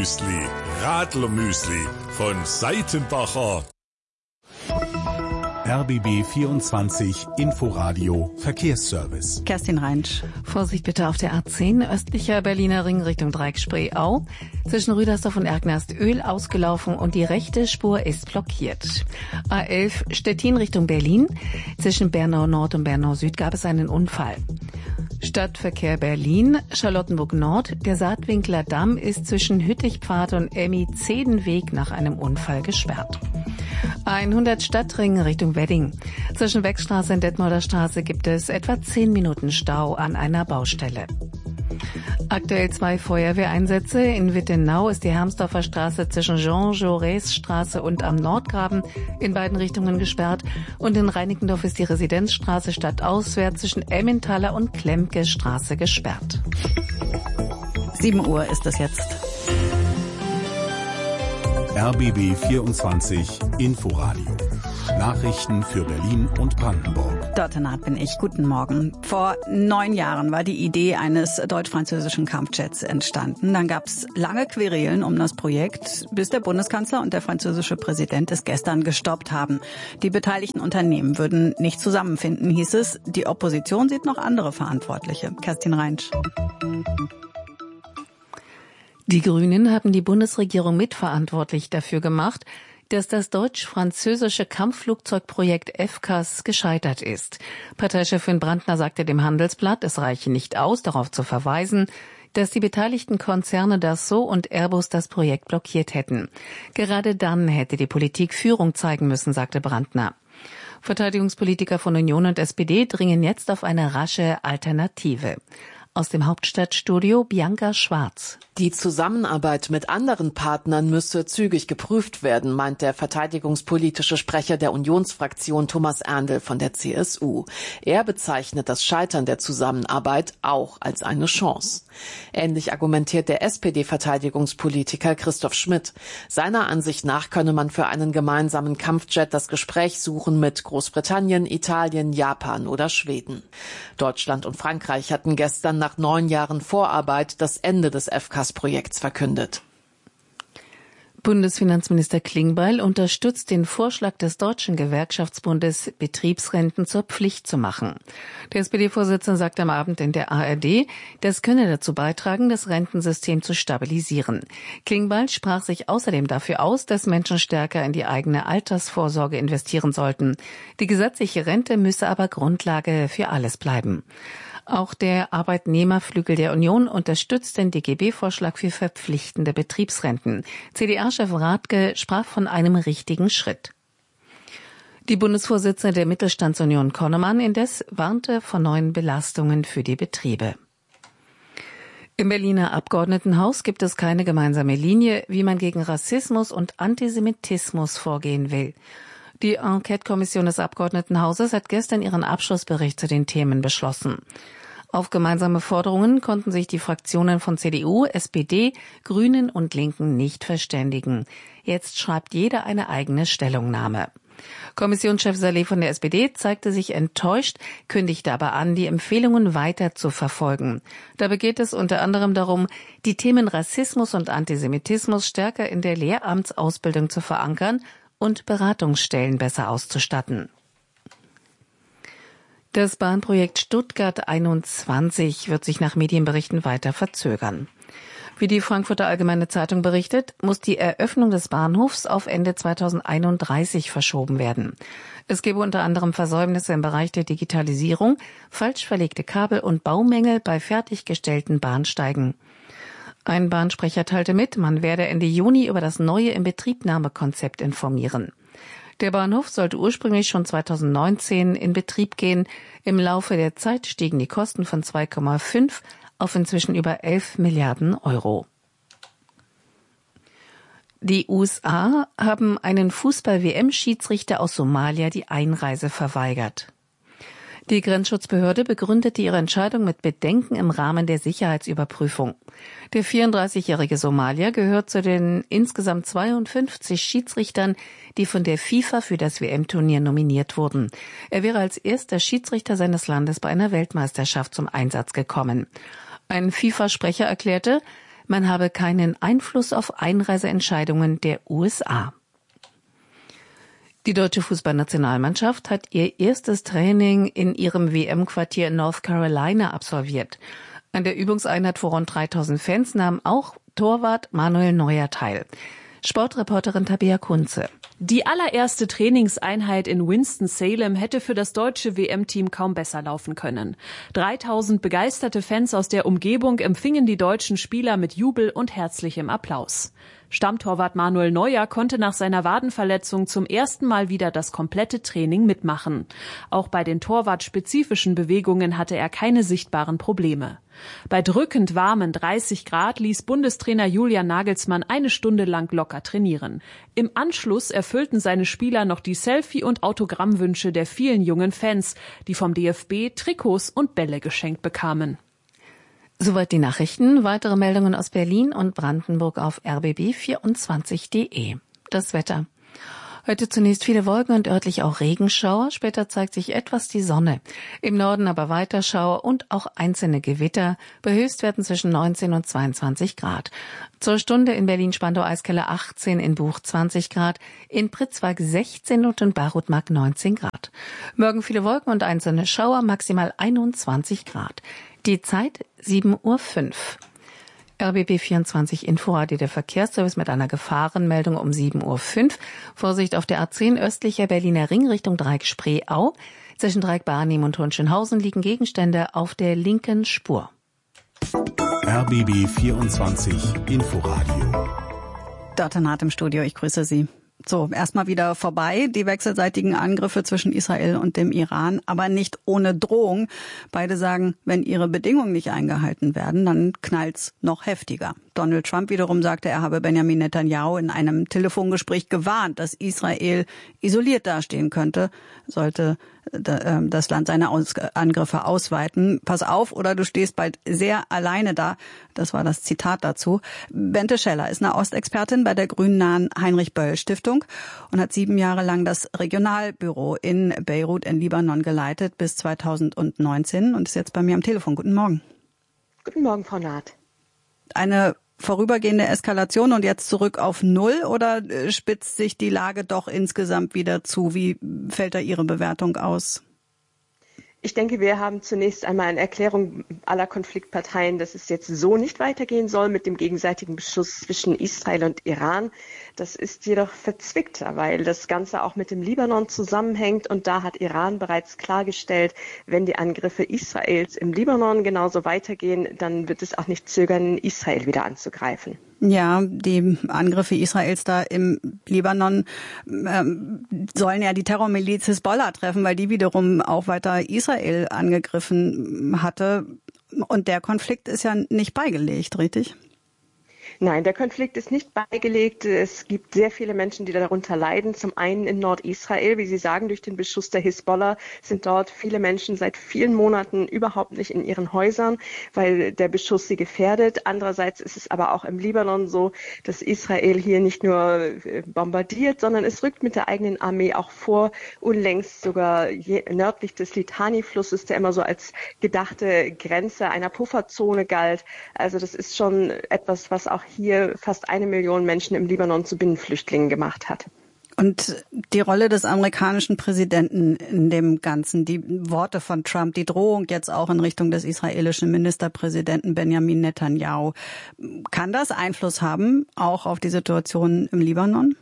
Radlermüsli. Radlermüsli von Seitenbacher. RBB 24 Inforadio Verkehrsservice. Kerstin Reinsch. Vorsicht bitte auf der A10, östlicher Berliner Ring Richtung Dreiecksspree-Au. Zwischen Rüdersdorf und Erknerst-Öl ausgelaufen und die rechte Spur ist blockiert. A11 Stettin Richtung Berlin. Zwischen Bernau Nord und Bernau Süd gab es einen Unfall. Stadtverkehr Berlin, Charlottenburg Nord. Der Saatwinkler Damm ist zwischen Hüttichpfad und Emmy-Zedenweg nach einem Unfall gesperrt. 100 Stadtring Richtung Wedding. Zwischen Beckstraße und Detmolder Straße gibt es etwa 10 Minuten Stau an einer Baustelle. Aktuell 2 Feuerwehreinsätze. In Wittenau ist die Hermsdorfer Straße zwischen Jean-Jaurès-Straße und am Nordgraben in beiden Richtungen gesperrt. Und in Reinickendorf ist die Residenzstraße stadtauswärts zwischen Emmentaler und Klemke Straße gesperrt. 7 Uhr ist es jetzt. RBB 24 Inforadio. Nachrichten für Berlin und Brandenburg. Dort bin ich. Guten Morgen. Vor 9 Jahren war die Idee eines deutsch-französischen Kampfjets entstanden. Dann gab es lange Querelen um das Projekt, bis der Bundeskanzler und der französische Präsident es gestern gestoppt haben. Die beteiligten Unternehmen würden nicht zusammenfinden, hieß es. Die Opposition sieht noch andere Verantwortliche. Kerstin Reinsch. Die Grünen haben die Bundesregierung mitverantwortlich dafür gemacht, dass das deutsch-französische Kampfflugzeugprojekt FCAS gescheitert ist. Parteichefin Brandner sagte dem Handelsblatt, es reiche nicht aus, darauf zu verweisen, dass die beteiligten Konzerne Dassault und Airbus das Projekt blockiert hätten. Gerade dann hätte die Politik Führung zeigen müssen, sagte Brandner. Verteidigungspolitiker von Union und SPD dringen jetzt auf eine rasche Alternative. Aus dem Hauptstadtstudio Bianca Schwarz. Die Zusammenarbeit mit anderen Partnern müsse zügig geprüft werden, meint der verteidigungspolitische Sprecher der Unionsfraktion Thomas Erndl von der CSU. Er bezeichnet das Scheitern der Zusammenarbeit auch als eine Chance. Ähnlich argumentiert der SPD-Verteidigungspolitiker Christoph Schmidt. Seiner Ansicht nach könne man für einen gemeinsamen Kampfjet das Gespräch suchen mit Großbritannien, Italien, Japan oder Schweden. Deutschland und Frankreich hatten gestern nach 9 Jahren Vorarbeit das Ende des FCAS-Projekts verkündet. Bundesfinanzminister Klingbeil unterstützt den Vorschlag des Deutschen Gewerkschaftsbundes, Betriebsrenten zur Pflicht zu machen. Der SPD-Vorsitzende sagt am Abend in der ARD, das könne dazu beitragen, das Rentensystem zu stabilisieren. Klingbeil sprach sich außerdem dafür aus, dass Menschen stärker in die eigene Altersvorsorge investieren sollten. Die gesetzliche Rente müsse aber Grundlage für alles bleiben. Auch der Arbeitnehmerflügel der Union unterstützt den DGB-Vorschlag für verpflichtende Betriebsrenten. CDA-Chef Rathke sprach von einem richtigen Schritt. Die Bundesvorsitzende der Mittelstandsunion Konnemann indes warnte vor neuen Belastungen für die Betriebe. Im Berliner Abgeordnetenhaus gibt es keine gemeinsame Linie, wie man gegen Rassismus und Antisemitismus vorgehen will. Die Enquete-Kommission des Abgeordnetenhauses hat gestern ihren Abschlussbericht zu den Themen beschlossen. Auf gemeinsame Forderungen konnten sich die Fraktionen von CDU, SPD, Grünen und Linken nicht verständigen. Jetzt schreibt jeder eine eigene Stellungnahme. Kommissionschef Saleh von der SPD zeigte sich enttäuscht, kündigte aber an, die Empfehlungen weiter zu verfolgen. Dabei geht es unter anderem darum, die Themen Rassismus und Antisemitismus stärker in der Lehramtsausbildung zu verankern und Beratungsstellen besser auszustatten. Das Bahnprojekt Stuttgart 21 wird sich nach Medienberichten weiter verzögern. Wie die Frankfurter Allgemeine Zeitung berichtet, muss die Eröffnung des Bahnhofs auf Ende 2031 verschoben werden. Es gebe unter anderem Versäumnisse im Bereich der Digitalisierung, falsch verlegte Kabel und Baumängel bei fertiggestellten Bahnsteigen. Ein Bahnsprecher teilte mit, man werde Ende Juni über das neue Inbetriebnahmekonzept informieren. Der Bahnhof sollte ursprünglich schon 2019 in Betrieb gehen. Im Laufe der Zeit stiegen die Kosten von 2,5 auf inzwischen über 11 Milliarden Euro. Die USA haben einen Fußball-WM-Schiedsrichter aus Somalia die Einreise verweigert. Die Grenzschutzbehörde begründete ihre Entscheidung mit Bedenken im Rahmen der Sicherheitsüberprüfung. Der 34-jährige Somalier gehört zu den insgesamt 52 Schiedsrichtern, die von der FIFA für das WM-Turnier nominiert wurden. Er wäre als erster Schiedsrichter seines Landes bei einer Weltmeisterschaft zum Einsatz gekommen. Ein FIFA-Sprecher erklärte, man habe keinen Einfluss auf Einreiseentscheidungen der USA. Die deutsche Fußballnationalmannschaft hat ihr erstes Training in ihrem WM-Quartier in North Carolina absolviert. An der Übungseinheit vor rund 3000 Fans nahm auch Torwart Manuel Neuer teil. Sportreporterin Tabea Kunze. Die allererste Trainingseinheit in Winston-Salem hätte für das deutsche WM-Team kaum besser laufen können. 3000 begeisterte Fans aus der Umgebung empfingen die deutschen Spieler mit Jubel und herzlichem Applaus. Stammtorwart Manuel Neuer konnte nach seiner Wadenverletzung zum ersten Mal wieder das komplette Training mitmachen. Auch bei den torwartspezifischen Bewegungen hatte er keine sichtbaren Probleme. Bei drückend warmen 30 Grad ließ Bundestrainer Julian Nagelsmann eine Stunde lang locker trainieren. Im Anschluss erfüllten seine Spieler noch die Selfie- und Autogrammwünsche der vielen jungen Fans, die vom DFB Trikots und Bälle geschenkt bekamen. Soweit die Nachrichten. Weitere Meldungen aus Berlin und Brandenburg auf rbb24.de. Das Wetter. Heute zunächst viele Wolken und örtlich auch Regenschauer. Später zeigt sich etwas die Sonne. Im Norden aber weiter Schauer und auch einzelne Gewitter. Bei Höchstwerten zwischen 19 und 22 Grad. Zur Stunde in Berlin-Spandau-Eiskeller 18, in Buch 20 Grad, in Pritzwalk 16 und in Barutmark 19 Grad. Morgen viele Wolken und einzelne Schauer, maximal 21 Grad. Die Zeit 7:05 Uhr. RBB24 Inforadio, der Verkehrsservice mit einer Gefahrenmeldung um 7:05 Uhr. Vorsicht auf der A10 östlicher Berliner Ring Richtung Dreieck-Spree-Au. Zwischen Dreieck-Barnim und Hohenschönhausen liegen Gegenstände auf der linken Spur. RBB24 Inforadio. Dörte Naht im Studio, ich grüße Sie. So, erstmal wieder vorbei, die wechselseitigen Angriffe zwischen Israel und dem Iran, aber nicht ohne Drohung. Beide sagen, wenn ihre Bedingungen nicht eingehalten werden, dann knallt's noch heftiger. Donald Trump wiederum sagte, er habe Benjamin Netanyahu in einem Telefongespräch gewarnt, dass Israel isoliert dastehen könnte, sollte das Land seine Angriffe ausweiten. Pass auf, oder du stehst bald sehr alleine da. Das war das Zitat dazu. Bente Scheller ist eine Ostexpertin bei der grünnahen Heinrich-Böll-Stiftung und hat 7 Jahre lang das Regionalbüro in Beirut in Libanon geleitet bis 2019 und ist jetzt bei mir am Telefon. Guten Morgen. Guten Morgen, Frau Naht. Eine vorübergehende Eskalation und jetzt zurück auf Null, oder spitzt sich die Lage doch insgesamt wieder zu? Wie fällt da Ihre Bewertung aus? Ich denke, wir haben zunächst einmal eine Erklärung aller Konfliktparteien, dass es jetzt so nicht weitergehen soll mit dem gegenseitigen Beschuss zwischen Israel und Iran. Das ist jedoch verzwickter, weil das Ganze auch mit dem Libanon zusammenhängt. Und da hat Iran bereits klargestellt, wenn die Angriffe Israels im Libanon genauso weitergehen, dann wird es auch nicht zögern, Israel wieder anzugreifen. Ja, die Angriffe Israels da im Libanon sollen ja die Terrormiliz Hisbollah treffen, weil die wiederum auch weiter Israel angegriffen hatte. Und der Konflikt ist ja nicht beigelegt, richtig? Nein, der Konflikt ist nicht beigelegt. Es gibt sehr viele Menschen, die darunter leiden. Zum einen in Nordisrael, wie Sie sagen, durch den Beschuss der Hisbollah sind dort viele Menschen seit vielen Monaten überhaupt nicht in ihren Häusern, weil der Beschuss sie gefährdet. Andererseits ist es aber auch im Libanon so, dass Israel hier nicht nur bombardiert, sondern es rückt mit der eigenen Armee auch vor, unlängst sogar nördlich des Litani-Flusses, der immer so als gedachte Grenze einer Pufferzone galt. Also das ist schon etwas, was auch hier fast 1 Million Menschen im Libanon zu Binnenflüchtlingen gemacht hat. Und die Rolle des amerikanischen Präsidenten in dem Ganzen, die Worte von Trump, die Drohung jetzt auch in Richtung des israelischen Ministerpräsidenten Benjamin Netanyahu, kann das Einfluss haben, auch auf die Situation im Libanon?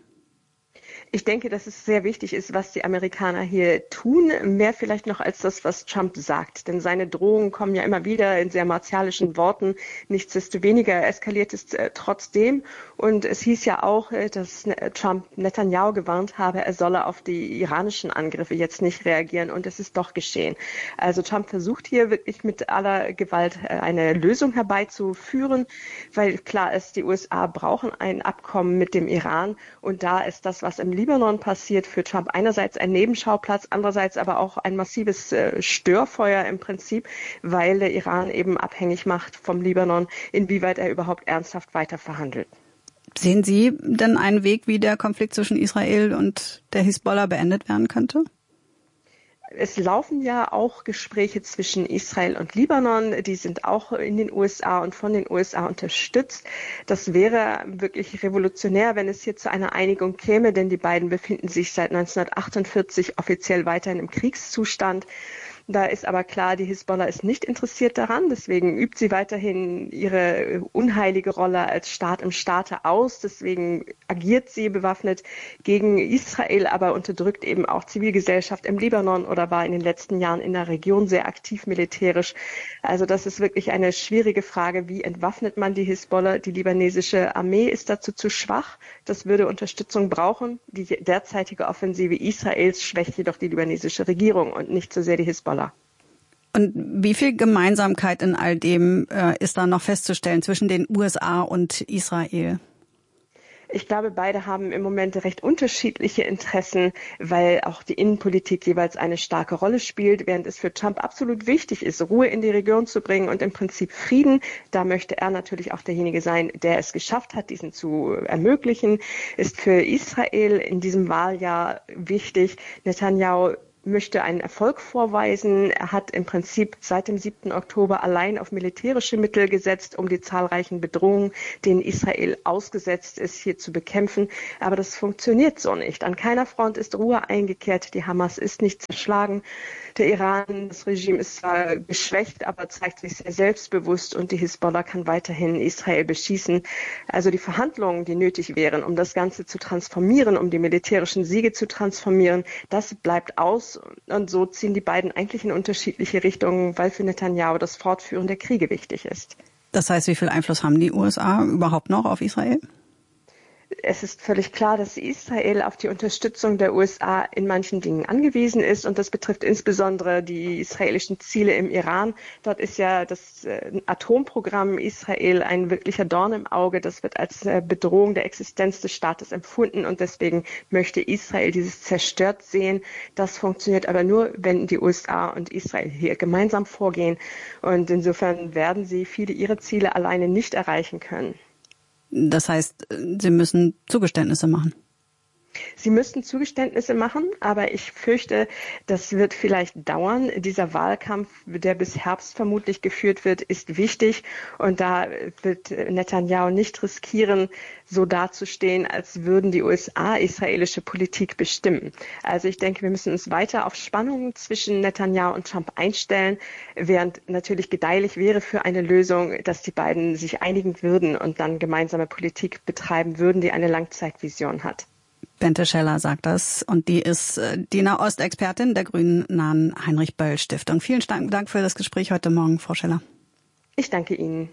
Ich denke, dass es sehr wichtig ist, was die Amerikaner hier tun, mehr vielleicht noch als das, was Trump sagt. Denn seine Drohungen kommen ja immer wieder in sehr martialischen Worten. Nichtsdestoweniger eskaliert es trotzdem. Und es hieß ja auch, dass Trump Netanyahu gewarnt habe, er solle auf die iranischen Angriffe jetzt nicht reagieren. Und es ist doch geschehen. Also Trump versucht hier wirklich mit aller Gewalt eine Lösung herbeizuführen, weil klar ist, die USA brauchen ein Abkommen mit dem Iran. Und da ist das, was im Libanon passiert, für Trump einerseits ein Nebenschauplatz, andererseits aber auch ein massives Störfeuer im Prinzip, weil der Iran eben abhängig macht vom Libanon, inwieweit er überhaupt ernsthaft weiter verhandelt. Sehen Sie denn einen Weg, wie der Konflikt zwischen Israel und der Hisbollah beendet werden könnte? Es laufen ja auch Gespräche zwischen Israel und Libanon. Die sind auch in den USA und von den USA unterstützt. Das wäre wirklich revolutionär, wenn es hier zu einer Einigung käme, denn die beiden befinden sich seit 1948 offiziell weiterhin im Kriegszustand. Da ist aber klar, die Hisbollah ist nicht interessiert daran. Deswegen übt sie weiterhin ihre unheilige Rolle als Staat im Staate aus. Deswegen agiert sie bewaffnet gegen Israel, aber unterdrückt eben auch Zivilgesellschaft im Libanon oder war in den letzten Jahren in der Region sehr aktiv militärisch. Also das ist wirklich eine schwierige Frage. Wie entwaffnet man die Hisbollah? Die libanesische Armee ist dazu zu schwach. Das würde Unterstützung brauchen. Die derzeitige Offensive Israels schwächt jedoch die libanesische Regierung und nicht so sehr die Hisbollah. Und wie viel Gemeinsamkeit in all dem ist da noch festzustellen zwischen den USA und Israel? Ich glaube, beide haben im Moment recht unterschiedliche Interessen, weil auch die Innenpolitik jeweils eine starke Rolle spielt, während es für Trump absolut wichtig ist, Ruhe in die Region zu bringen und im Prinzip Frieden. Da möchte er natürlich auch derjenige sein, der es geschafft hat, diesen zu ermöglichen. Ist für Israel in diesem Wahljahr wichtig. Netanyahu möchte einen Erfolg vorweisen. Er hat im Prinzip seit dem 7. Oktober allein auf militärische Mittel gesetzt, um die zahlreichen Bedrohungen, denen Israel ausgesetzt ist, hier zu bekämpfen. Aber das funktioniert so nicht. An keiner Front ist Ruhe eingekehrt. Die Hamas ist nicht zerschlagen. Der Iran, das Regime ist zwar geschwächt, aber zeigt sich sehr selbstbewusst und die Hisbollah kann weiterhin Israel beschießen. Also die Verhandlungen, die nötig wären, um das Ganze zu transformieren, um die militärischen Siege zu transformieren, das bleibt aus. Und so ziehen die beiden eigentlich in unterschiedliche Richtungen, weil für Netanyahu das Fortführen der Kriege wichtig ist. Das heißt, wie viel Einfluss haben die USA überhaupt noch auf Israel? Es ist völlig klar, dass Israel auf die Unterstützung der USA in manchen Dingen angewiesen ist. Und das betrifft insbesondere die israelischen Ziele im Iran. Dort ist ja das Atomprogramm Israel ein wirklicher Dorn im Auge. Das wird als Bedrohung der Existenz des Staates empfunden. Und deswegen möchte Israel dieses zerstört sehen. Das funktioniert aber nur, wenn die USA und Israel hier gemeinsam vorgehen. Und insofern werden sie viele ihrer Ziele alleine nicht erreichen können. Das heißt, sie müssen Zugeständnisse machen. Sie müssten Zugeständnisse machen, aber ich fürchte, das wird vielleicht dauern. Dieser Wahlkampf, der bis Herbst vermutlich geführt wird, ist wichtig. Und da wird Netanyahu nicht riskieren, so dazustehen, als würden die USA israelische Politik bestimmen. Also ich denke, wir müssen uns weiter auf Spannungen zwischen Netanyahu und Trump einstellen, während natürlich gedeihlich wäre für eine Lösung, dass die beiden sich einigen würden und dann gemeinsame Politik betreiben würden, die eine Langzeitvision hat. Bente Scheller sagt das und die ist die Nahost-Expertin der Grünen nahen Heinrich-Böll-Stiftung. Vielen Dank für das Gespräch heute Morgen, Frau Scheller. Ich danke Ihnen.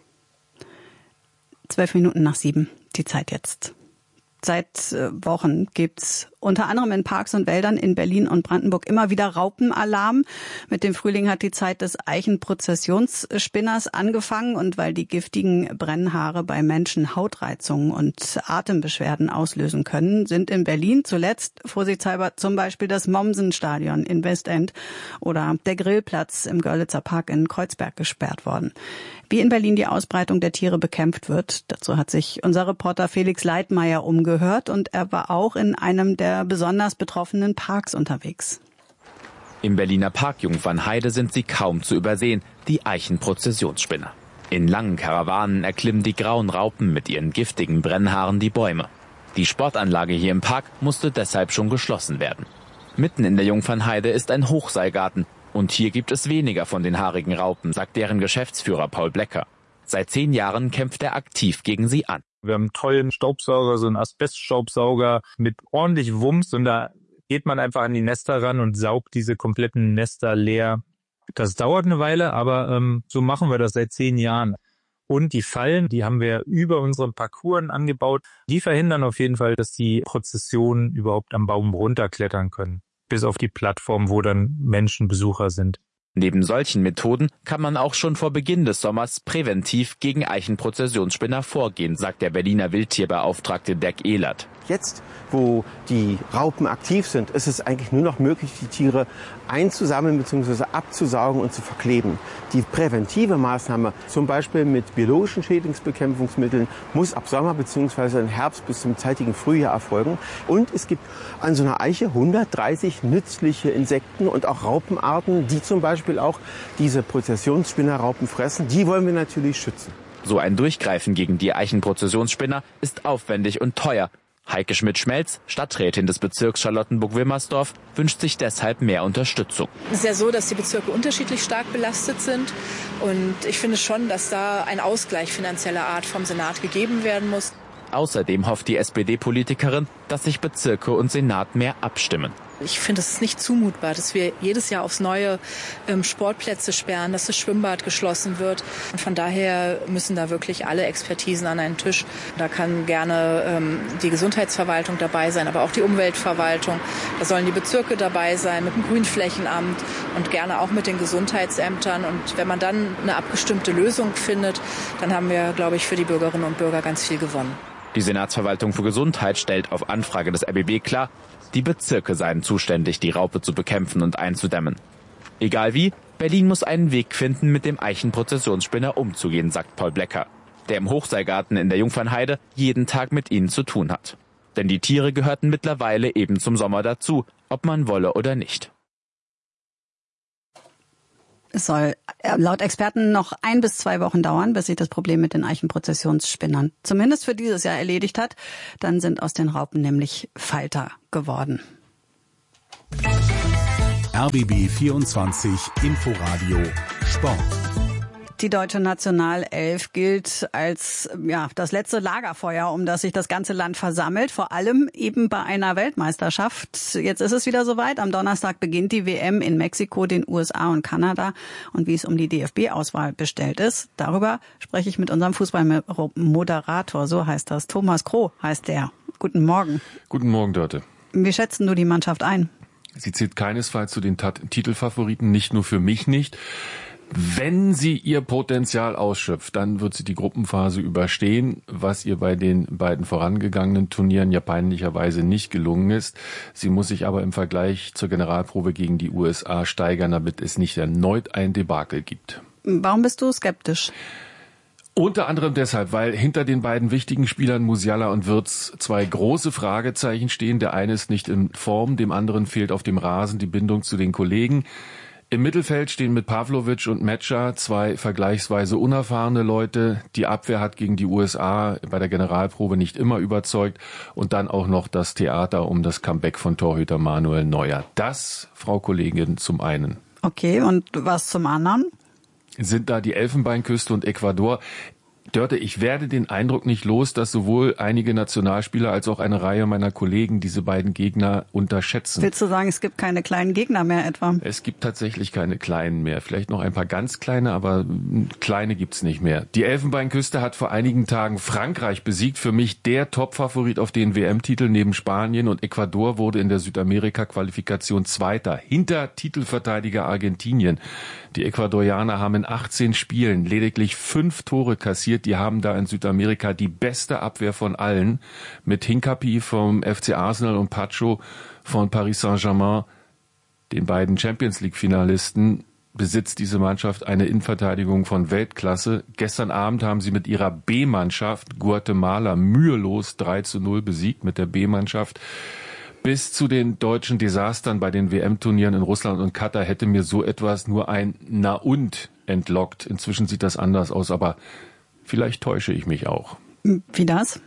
7:12, die Zeit jetzt. Seit Wochen gibt's unter anderem in Parks und Wäldern in Berlin und Brandenburg immer wieder Raupenalarm. Mit dem Frühling hat die Zeit des Eichenprozessionsspinners angefangen und weil die giftigen Brennhaare bei Menschen Hautreizungen und Atembeschwerden auslösen können, sind in Berlin zuletzt vorsichtshalber zum Beispiel das Mommsen-Stadion in Westend oder der Grillplatz im Görlitzer Park in Kreuzberg gesperrt worden. Wie in Berlin die Ausbreitung der Tiere bekämpft wird, dazu hat sich unser Reporter Felix Leitmeier umgehört und er war auch in einem der besonders betroffenen Parks unterwegs. Im Berliner Park Jungfernheide sind sie kaum zu übersehen, die Eichenprozessionsspinner. In langen Karawanen erklimmen die grauen Raupen mit ihren giftigen Brennhaaren die Bäume. Die Sportanlage hier im Park musste deshalb schon geschlossen werden. Mitten in der Jungfernheide ist ein Hochseilgarten und hier gibt es weniger von den haarigen Raupen, sagt deren Geschäftsführer Paul Blecker. Seit 10 Jahren kämpft er aktiv gegen sie an. Wir haben einen tollen Staubsauger, so einen Asbeststaubsauger mit ordentlich Wumms und da geht man einfach an die Nester ran und saugt diese kompletten Nester leer. Das dauert eine Weile, aber so machen wir das seit 10 Jahren. Und die Fallen, die haben wir über unseren Parcours angebaut. Die verhindern auf jeden Fall, dass die Prozessionen überhaupt am Baum runterklettern können. Bis auf die Plattform, wo dann Menschen Besucher sind. Neben solchen Methoden kann man auch schon vor Beginn des Sommers präventiv gegen Eichenprozessionsspinner vorgehen, sagt der Berliner Wildtierbeauftragte Dirk Ehlert. Jetzt, wo die Raupen aktiv sind, ist es eigentlich nur noch möglich, die Tiere einzusammeln bzw. abzusaugen und zu verkleben. Die präventive Maßnahme, zum Beispiel mit biologischen Schädlingsbekämpfungsmitteln, muss ab Sommer bzw. im Herbst bis zum zeitigen Frühjahr erfolgen. Und es gibt an so einer Eiche 130 nützliche Insekten und auch Raupenarten, die zum Beispiel auch diese Prozessionsspinnerraupen fressen. Die wollen wir natürlich schützen. So ein Durchgreifen gegen die Eichenprozessionsspinner ist aufwendig und teuer. Heike Schmidt-Schmelz, Stadträtin des Bezirks Charlottenburg-Wilmersdorf, wünscht sich deshalb mehr Unterstützung. Es ist ja so, dass die Bezirke unterschiedlich stark belastet sind. Und ich finde schon, dass da ein Ausgleich finanzieller Art vom Senat gegeben werden muss. Außerdem hofft die SPD-Politikerin, dass sich Bezirke und Senat mehr abstimmen. Ich finde, es ist nicht zumutbar, dass wir jedes Jahr aufs Neue Sportplätze sperren, dass das Schwimmbad geschlossen wird. Und von daher müssen da wirklich alle Expertisen an einen Tisch. Da kann gerne die Gesundheitsverwaltung dabei sein, aber auch die Umweltverwaltung. Da sollen die Bezirke dabei sein, mit dem Grünflächenamt und gerne auch mit den Gesundheitsämtern. Und wenn man dann eine abgestimmte Lösung findet, dann haben wir, glaube ich, für die Bürgerinnen und Bürger ganz viel gewonnen. Die Senatsverwaltung für Gesundheit stellt auf Anfrage des RBB klar, die Bezirke seien zuständig, die Raupe zu bekämpfen und einzudämmen. Egal wie, Berlin muss einen Weg finden, mit dem Eichenprozessionsspinner umzugehen, sagt Paul Blecker, der im Hochseilgarten in der Jungfernheide jeden Tag mit ihnen zu tun hat. Denn die Tiere gehörten mittlerweile eben zum Sommer dazu, ob man wolle oder nicht. Es soll laut Experten noch 1 bis 2 Wochen dauern, bis sich das Problem mit den Eichenprozessionsspinnern zumindest für dieses Jahr erledigt hat. Dann sind aus den Raupen nämlich Falter geworden. RBB 24 Inforadio Sport. Die deutsche Nationalelf gilt als das letzte Lagerfeuer, um das sich das ganze Land versammelt, vor allem eben bei einer Weltmeisterschaft. Jetzt ist es wieder soweit. Am Donnerstag beginnt die WM in Mexiko, den USA und Kanada. Und wie es um die DFB-Auswahl bestellt ist, darüber spreche ich mit unserem Fußballmoderator, so heißt das. Thomas Kroh heißt der. Guten Morgen. Guten Morgen, Dörte. Wie schätzen du die Mannschaft ein? Sie zählt keinesfalls zu den Titelfavoriten, nicht nur für mich nicht. Wenn sie ihr Potenzial ausschöpft, dann wird sie die Gruppenphase überstehen, was ihr bei den beiden vorangegangenen Turnieren ja peinlicherweise nicht gelungen ist. Sie muss sich aber im Vergleich zur Generalprobe gegen die USA steigern, damit es nicht erneut ein Debakel gibt. Warum bist du skeptisch? Unter anderem deshalb, weil hinter den beiden wichtigen Spielern Musiala und Wirtz 2 große Fragezeichen stehen. Der eine ist nicht in Form, dem anderen fehlt auf dem Rasen die Bindung zu den Kollegen. Im Mittelfeld stehen mit Pavlovic und Metscher 2 vergleichsweise unerfahrene Leute. Die Abwehr hat gegen die USA bei der Generalprobe nicht immer überzeugt. Und dann auch noch das Theater um das Comeback von Torhüter Manuel Neuer. Das, Frau Kollegin, zum einen. Okay, und was zum anderen? Sind da die Elfenbeinküste und Ecuador. Dörte, ich werde den Eindruck nicht los, dass sowohl einige Nationalspieler als auch eine Reihe meiner Kollegen diese beiden Gegner unterschätzen. Willst du sagen, es gibt keine kleinen Gegner mehr etwa? Es gibt tatsächlich keine kleinen mehr. Vielleicht noch ein paar ganz kleine, aber kleine gibt's nicht mehr. Die Elfenbeinküste hat vor einigen Tagen Frankreich besiegt. Für mich der Topfavorit auf den WM-Titel neben Spanien, und Ecuador wurde in der Südamerika-Qualifikation Zweiter hinter Titelverteidiger Argentinien. Die Ecuadorianer haben in 18 Spielen lediglich 5 Tore kassiert. Die haben da in Südamerika die beste Abwehr von allen. Mit Hincapie vom FC Arsenal und Pacho von Paris Saint-Germain, den beiden Champions-League-Finalisten, besitzt diese Mannschaft eine Innenverteidigung von Weltklasse. Gestern Abend haben sie mit ihrer B-Mannschaft Guatemala mühelos 3:0 besiegt, mit der B-Mannschaft. Bis zu den deutschen Desastern bei den WM-Turnieren in Russland und Katar hätte mir so etwas nur ein Na und entlockt. Inzwischen sieht das anders aus, aber vielleicht täusche ich mich auch. Wie das?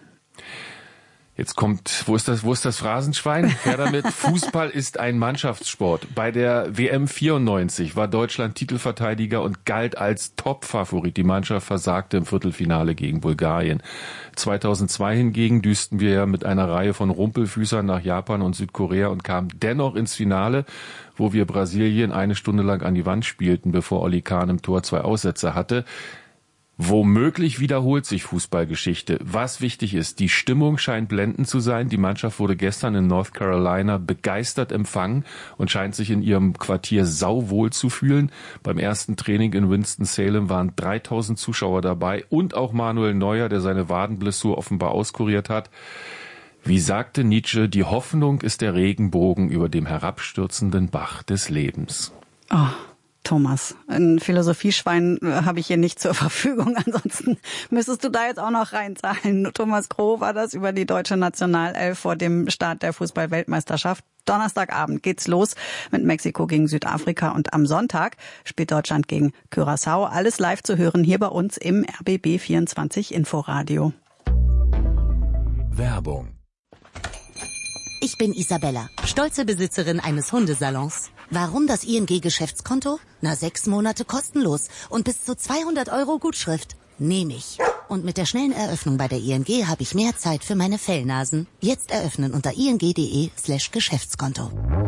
Jetzt kommt, wo ist das Phrasenschwein? Her damit. Fußball ist ein Mannschaftssport. Bei der WM 94 war Deutschland Titelverteidiger und galt als Topfavorit. Die Mannschaft versagte im Viertelfinale gegen Bulgarien. 2002 hingegen düsten wir ja mit einer Reihe von Rumpelfüßern nach Japan und Südkorea und kamen dennoch ins Finale, wo wir Brasilien 1 Stunde lang an die Wand spielten, bevor Oli Kahn im Tor 2 Aussetzer hatte. Womöglich wiederholt sich Fußballgeschichte. Was wichtig ist, die Stimmung scheint blendend zu sein. Die Mannschaft wurde gestern in North Carolina begeistert empfangen und scheint sich in ihrem Quartier sauwohl zu fühlen. Beim ersten Training in Winston-Salem waren 3000 Zuschauer dabei und auch Manuel Neuer, der seine Wadenblessur offenbar auskuriert hat. Wie sagte Nietzsche, die Hoffnung ist der Regenbogen über dem herabstürzenden Bach des Lebens. Oh. Thomas, ein Philosophieschwein habe ich hier nicht zur Verfügung. Ansonsten müsstest du da jetzt auch noch reinzahlen. Thomas Kroh war das über die deutsche Nationalelf vor dem Start der Fußball-Weltmeisterschaft. Donnerstagabend geht's los mit Mexiko gegen Südafrika und am Sonntag spielt Deutschland gegen Curaçao. Alles live zu hören hier bei uns im RBB 24 Inforadio. Werbung. Ich bin Isabella, stolze Besitzerin eines Hundesalons. Warum das ING-Geschäftskonto? 6 Monate kostenlos und bis zu 200 € Gutschrift. Nehme ich. Und mit der schnellen Eröffnung bei der ING habe ich mehr Zeit für meine Fellnasen. Jetzt eröffnen unter ing.de/Geschäftskonto.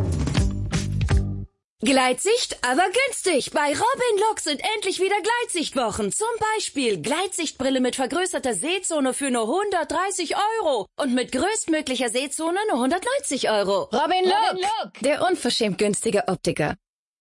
Gleitsicht, aber günstig. Bei Robinlook sind endlich wieder Gleitsichtwochen. Zum Beispiel Gleitsichtbrille mit vergrößerter Sehzone für nur 130 € und mit größtmöglicher Sehzone nur 190 €. Robinlook, der unverschämt günstige Optiker.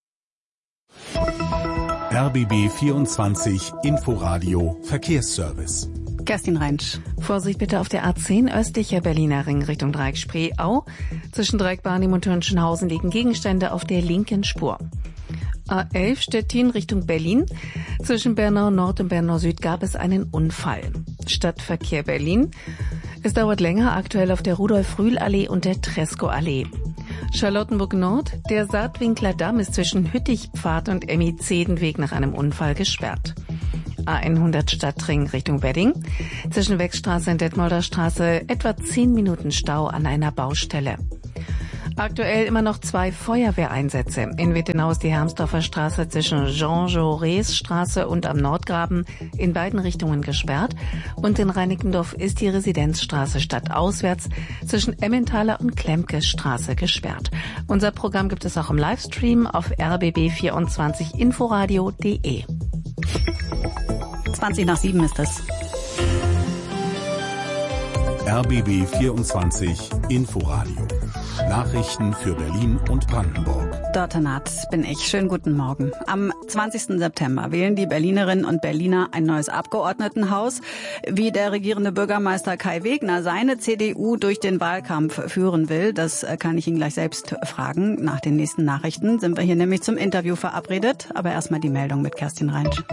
RBB 24 Inforadio Verkehrsservice. Kerstin Reinsch. Vorsicht bitte auf der A10 östlicher Berliner Ring Richtung Dreieck-Spree-Au. Zwischen Dreieck-Barnim und Hörnschenhausen liegen Gegenstände auf der linken Spur. A11 Stettin Richtung Berlin. Zwischen Bernau Nord und Bernau Süd gab es einen Unfall. Stadtverkehr Berlin. Es dauert länger, aktuell auf der Rudolf-Rühl-Allee und der Tresco-Allee. Charlottenburg Nord. Der Saatwinkler Damm ist zwischen Hüttichpfad und Emmy-Zedenweg nach einem Unfall gesperrt. A100 Stadtring Richtung Wedding. Zwischen Wechstraße und Detmolder Straße etwa 10 Minuten Stau an einer Baustelle. Aktuell immer noch 2 Feuerwehreinsätze. In Wittenau ist die Hermsdorfer Straße zwischen Jean-Jaurès Straße und am Nordgraben in beiden Richtungen gesperrt. Und in Reinickendorf ist die Residenzstraße stadtauswärts zwischen Emmentaler und Klemkes Straße gesperrt. Unser Programm gibt es auch im Livestream auf rbb24inforadio.de. 20:07 ist es. RBB 24 Inforadio. Nachrichten für Berlin und Brandenburg. Dörte Naht bin ich. Schönen guten Morgen. Am 20. September wählen die Berlinerinnen und Berliner ein neues Abgeordnetenhaus. Wie der regierende Bürgermeister Kai Wegner seine CDU durch den Wahlkampf führen will, das kann ich ihn gleich selbst fragen. Nach den nächsten Nachrichten sind wir hier nämlich zum Interview verabredet. Aber erstmal die Meldung mit Kerstin Reinsch.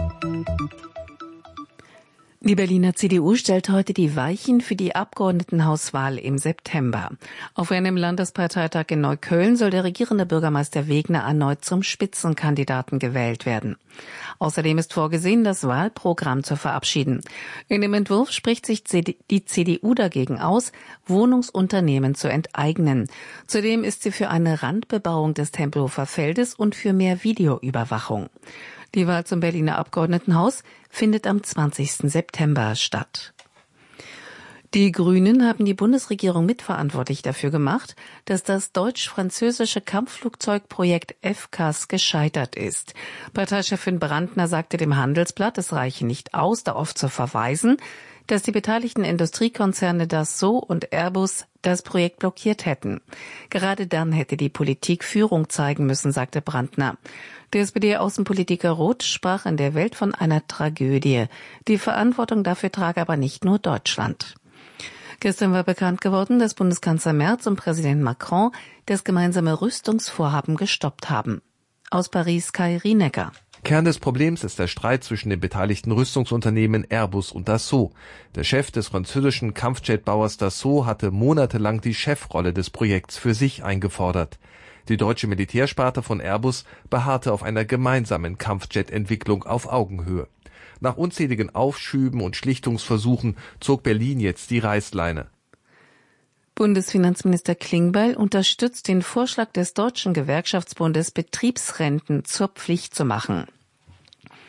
Die Berliner CDU stellt heute die Weichen für die Abgeordnetenhauswahl im September. Auf einem Landesparteitag in Neukölln soll der regierende Bürgermeister Wegner erneut zum Spitzenkandidaten gewählt werden. Außerdem ist vorgesehen, das Wahlprogramm zu verabschieden. In dem Entwurf spricht sich die CDU dagegen aus, Wohnungsunternehmen zu enteignen. Zudem ist sie für eine Randbebauung des Tempelhofer Feldes und für mehr Videoüberwachung. Die Wahl zum Berliner Abgeordnetenhaus findet am 20. September statt. Die Grünen haben die Bundesregierung mitverantwortlich dafür gemacht, dass das deutsch-französische Kampfflugzeugprojekt FCAS gescheitert ist. Parteichefin Brandner sagte dem Handelsblatt, es reiche nicht aus, darauf zu verweisen, dass die beteiligten Industriekonzerne Dassault und Airbus das Projekt blockiert hätten. Gerade dann hätte die Politik Führung zeigen müssen, sagte Brandner. Der SPD-Außenpolitiker Roth sprach in der Welt von einer Tragödie. Die Verantwortung dafür trage aber nicht nur Deutschland. Gestern war bekannt geworden, dass Bundeskanzler Merz und Präsident Macron das gemeinsame Rüstungsvorhaben gestoppt haben. Aus Paris Kai Rienecker. Kern des Problems ist der Streit zwischen den beteiligten Rüstungsunternehmen Airbus und Dassault. Der Chef des französischen Kampfjetbauers Dassault hatte monatelang die Chefrolle des Projekts für sich eingefordert. Die deutsche Militärsparte von Airbus beharrte auf einer gemeinsamen Kampfjet-Entwicklung auf Augenhöhe. Nach unzähligen Aufschüben und Schlichtungsversuchen zog Berlin jetzt die Reißleine. Bundesfinanzminister Klingbeil unterstützt den Vorschlag des Deutschen Gewerkschaftsbundes, Betriebsrenten zur Pflicht zu machen.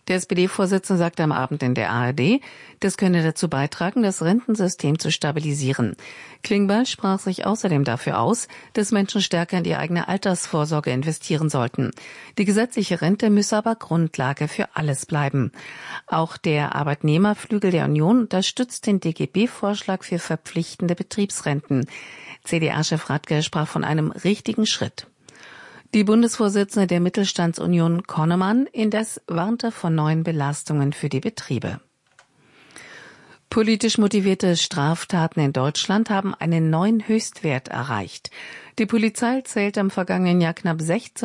Der SPD-Vorsitzende sagte am Abend in der ARD, das könne dazu beitragen, das Rentensystem zu stabilisieren. Klingbeil sprach sich außerdem dafür aus, dass Menschen stärker in die eigene Altersvorsorge investieren sollten. Die gesetzliche Rente müsse aber Grundlage für alles bleiben. Auch der Arbeitnehmerflügel der Union unterstützt den DGB-Vorschlag für verpflichtende Betriebsrenten. CDA-Chef Radke sprach von einem richtigen Schritt. Die Bundesvorsitzende der Mittelstandsunion Konnemann indes warnte vor neuen Belastungen für die Betriebe. Politisch motivierte Straftaten in Deutschland haben einen neuen Höchstwert erreicht. Die Polizei zählte im vergangenen Jahr knapp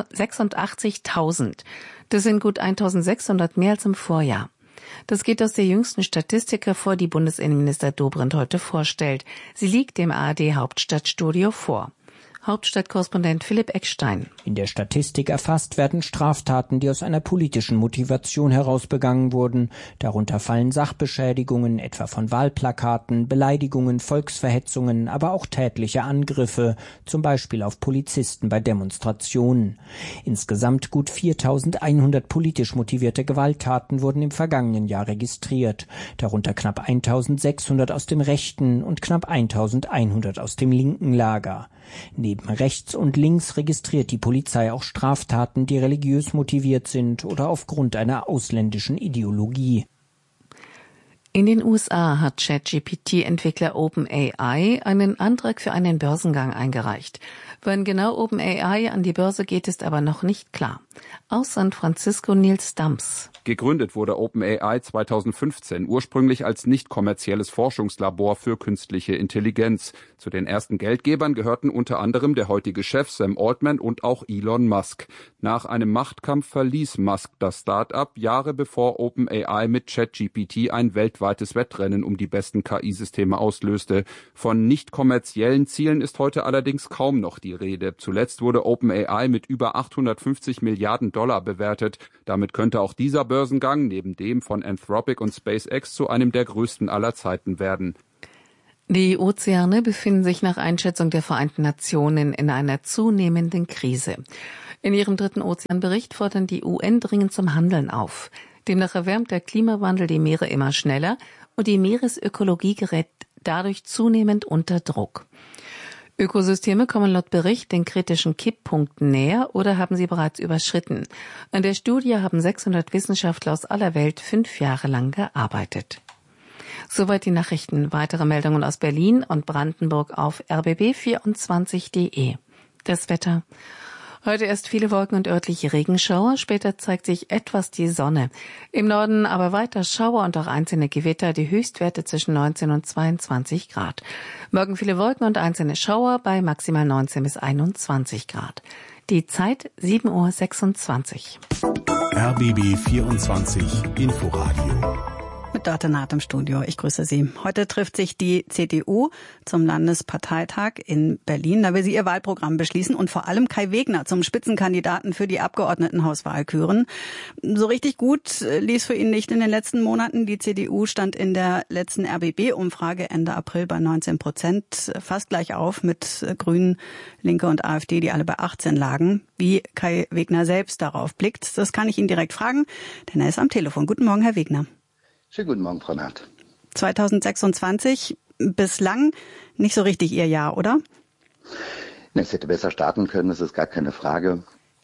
86.000. Das sind gut 1.600 mehr als im Vorjahr. Das geht aus der jüngsten Statistik hervor, die Bundesinnenminister Dobrindt heute vorstellt. Sie liegt dem ARD-Hauptstadtstudio vor. Hauptstadtkorrespondent Philipp Eckstein. In der Statistik erfasst werden Straftaten, die aus einer politischen Motivation heraus begangen wurden. Darunter fallen Sachbeschädigungen, etwa von Wahlplakaten, Beleidigungen, Volksverhetzungen, aber auch tätliche Angriffe, zum Beispiel auf Polizisten bei Demonstrationen. Insgesamt gut 4.100 politisch motivierte Gewalttaten wurden im vergangenen Jahr registriert. Darunter knapp 1.600 aus dem rechten und knapp 1.100 aus dem linken Lager. Neben rechts und links registriert die Polizei auch Straftaten, die religiös motiviert sind oder aufgrund einer ausländischen Ideologie. In den USA hat ChatGPT-Entwickler OpenAI einen Antrag für einen Börsengang eingereicht. Wann genau OpenAI an die Börse geht, ist aber noch nicht klar. Aus San Francisco Nils Dams. Gegründet wurde OpenAI 2015, ursprünglich als nicht kommerzielles Forschungslabor für künstliche Intelligenz. Zu den ersten Geldgebern gehörten unter anderem der heutige Chef Sam Altman und auch Elon Musk. Nach einem Machtkampf verließ Musk das Start-up Jahre bevor OpenAI mit ChatGPT ein weltweites Wettrennen um die besten KI-Systeme auslöste. Von nicht kommerziellen Zielen ist heute allerdings kaum noch die Rede. Zuletzt wurde OpenAI mit über 850 Milliarden Dollar bewertet. Damit könnte auch dieser Börsengang neben dem von Anthropic und SpaceX zu einem der größten aller Zeiten werden. Die Ozeane befinden sich nach Einschätzung der Vereinten Nationen in einer zunehmenden Krise. In ihrem 3. Ozeanbericht fordern die UN dringend zum Handeln auf. Demnach erwärmt der Klimawandel die Meere immer schneller und die Meeresökologie gerät dadurch zunehmend unter Druck. Ökosysteme kommen laut Bericht den kritischen Kipppunkten näher oder haben sie bereits überschritten. An der Studie haben 600 Wissenschaftler aus aller Welt 5 Jahre lang gearbeitet. Soweit die Nachrichten. Weitere Meldungen aus Berlin und Brandenburg auf rbb24.de. Das Wetter. Heute erst viele Wolken und örtliche Regenschauer, später zeigt sich etwas die Sonne. Im Norden aber weiter Schauer und auch einzelne Gewitter, die Höchstwerte zwischen 19 und 22 Grad. Morgen viele Wolken und einzelne Schauer bei maximal 19 bis 21 Grad. Die Zeit 7.26 Uhr. RBB 24 Inforadio. Mit Dörte Naht im Studio. Ich grüße Sie. Heute trifft sich die CDU zum Landesparteitag in Berlin. Da will sie ihr Wahlprogramm beschließen und vor allem Kai Wegner zum Spitzenkandidaten für die Abgeordnetenhauswahl küren. So richtig gut lief für ihn nicht in den letzten Monaten. Die CDU stand in der letzten RBB-Umfrage Ende April bei 19%, fast gleich auf mit Grünen, Linke und AfD, die alle bei 18 lagen. Wie Kai Wegner selbst darauf blickt, das kann ich ihn direkt fragen, denn er ist am Telefon. Guten Morgen, Herr Wegner. Schönen guten Morgen, Frau Naht. 2026, bislang nicht so richtig Ihr Jahr, oder? Es hätte besser starten können, das ist gar keine Frage.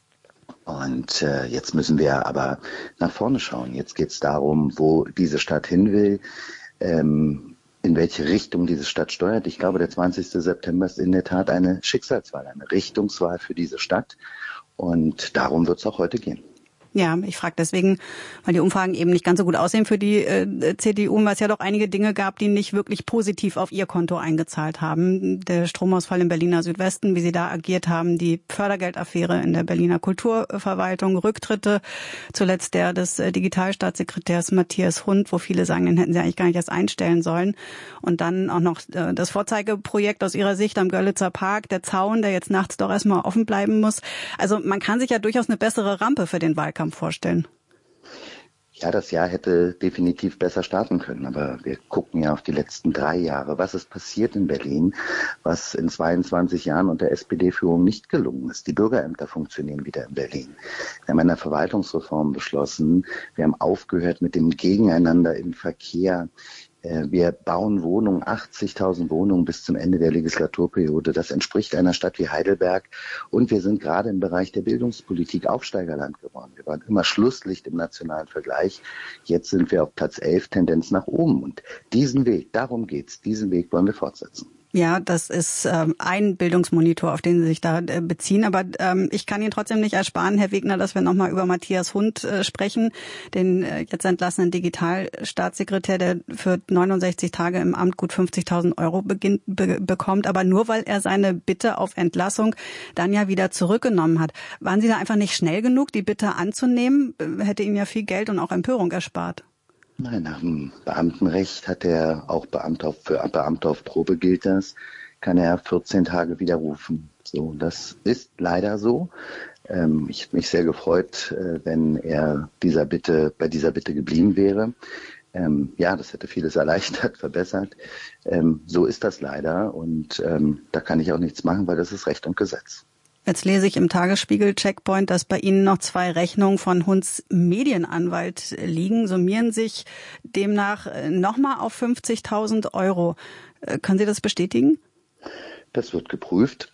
Und jetzt müssen wir aber nach vorne schauen. Jetzt geht es darum, wo diese Stadt hin will, in welche Richtung diese Stadt steuert. Ich glaube, der 20. September ist in der Tat eine Schicksalswahl, eine Richtungswahl für diese Stadt. Und darum wird es auch heute gehen. Ja, ich frage deswegen, weil die Umfragen eben nicht ganz so gut aussehen für die CDU, weil es ja doch einige Dinge gab, die nicht wirklich positiv auf ihr Konto eingezahlt haben. Der Stromausfall im Berliner Südwesten, wie sie da agiert haben, die Fördergeldaffäre in der Berliner Kulturverwaltung, Rücktritte, zuletzt der des Digitalstaatssekretärs Matthias Hund, wo viele sagen, den hätten sie eigentlich gar nicht erst einstellen sollen. Und dann auch noch das Vorzeigeprojekt aus ihrer Sicht am Görlitzer Park, der Zaun, der jetzt nachts doch erstmal offen bleiben muss. Also man kann sich ja durchaus eine bessere Rampe für den Wahlkampf vorstellen. Ja, das Jahr hätte definitiv besser starten können, aber wir gucken ja auf die letzten 3 Jahre. Was ist passiert in Berlin, was in 22 Jahren unter SPD-Führung nicht gelungen ist? Die Bürgerämter funktionieren wieder in Berlin. Wir haben eine Verwaltungsreform beschlossen. Wir haben aufgehört mit dem Gegeneinander im Verkehr. Wir bauen Wohnungen, 80.000 Wohnungen bis zum Ende der Legislaturperiode. Das entspricht einer Stadt wie Heidelberg. Und wir sind gerade im Bereich der Bildungspolitik Aufsteigerland geworden. Wir waren immer Schlusslicht im nationalen Vergleich. Jetzt sind wir auf Platz 11, Tendenz nach oben. Und diesen Weg, darum geht's, diesen Weg wollen wir fortsetzen. Ja, das ist ein Bildungsmonitor, auf den Sie sich da beziehen. Aber ich kann Ihnen trotzdem nicht ersparen, Herr Wegner, dass wir nochmal über Matthias Hund sprechen, den jetzt entlassenen Digitalstaatssekretär, der für 69 Tage im Amt gut 50.000 Euro bekommt. Aber nur, weil er seine Bitte auf Entlassung dann ja wieder zurückgenommen hat. Waren Sie da einfach nicht schnell genug, die Bitte anzunehmen? Hätte Ihnen ja viel Geld und auch Empörung erspart. Nein, nach dem Beamtenrecht hat er auch für Beamte auf Probe gilt das, kann er 14 Tage widerrufen. So, das ist leider so. Ich hätte mich sehr gefreut, wenn er bei dieser Bitte geblieben wäre. Ja, das hätte vieles erleichtert, verbessert. So ist das leider und da kann ich auch nichts machen, weil das ist Recht und Gesetz. Jetzt lese ich im Tagesspiegel-Checkpoint, dass bei Ihnen noch 2 Rechnungen von Hunds Medienanwalt liegen, summieren sich demnach nochmal auf 50.000 Euro. Können Sie das bestätigen? Das wird geprüft.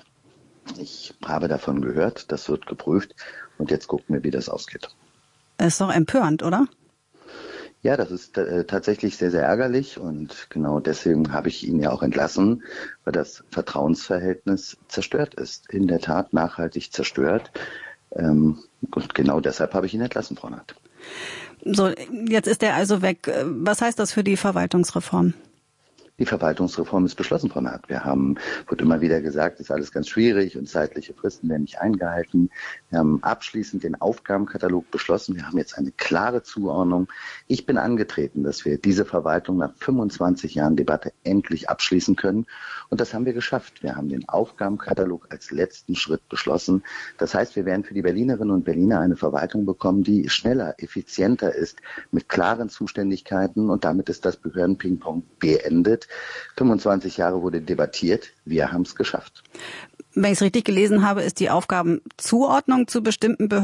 Ich habe davon gehört, das wird geprüft und jetzt gucken wir, wie das ausgeht. Das ist doch empörend, oder? Ja, das ist tatsächlich sehr, sehr ärgerlich und genau deswegen habe ich ihn ja auch entlassen, weil das Vertrauensverhältnis zerstört ist. In der Tat nachhaltig zerstört. Und genau deshalb habe ich ihn entlassen, Frau Naht. So, jetzt ist er also weg. Was heißt das für die Verwaltungsreform? Die Verwaltungsreform ist beschlossen, Frau Naht. Wird immer wieder gesagt, ist alles ganz schwierig und zeitliche Fristen werden nicht eingehalten. Wir haben abschließend den Aufgabenkatalog beschlossen. Wir haben jetzt eine klare Zuordnung. Ich bin angetreten, dass wir diese Verwaltung nach 25 Jahren Debatte endlich abschließen können. Und das haben wir geschafft. Wir haben den Aufgabenkatalog als letzten Schritt beschlossen. Das heißt, wir werden für die Berlinerinnen und Berliner eine Verwaltung bekommen, die schneller, effizienter ist, mit klaren Zuständigkeiten. Und damit ist das Behörden-Ping-Pong beendet. 25 Jahre wurde debattiert. Wir haben es geschafft. Wenn ich es richtig gelesen habe, ist die Aufgabenzuordnung zu bestimmten Behörden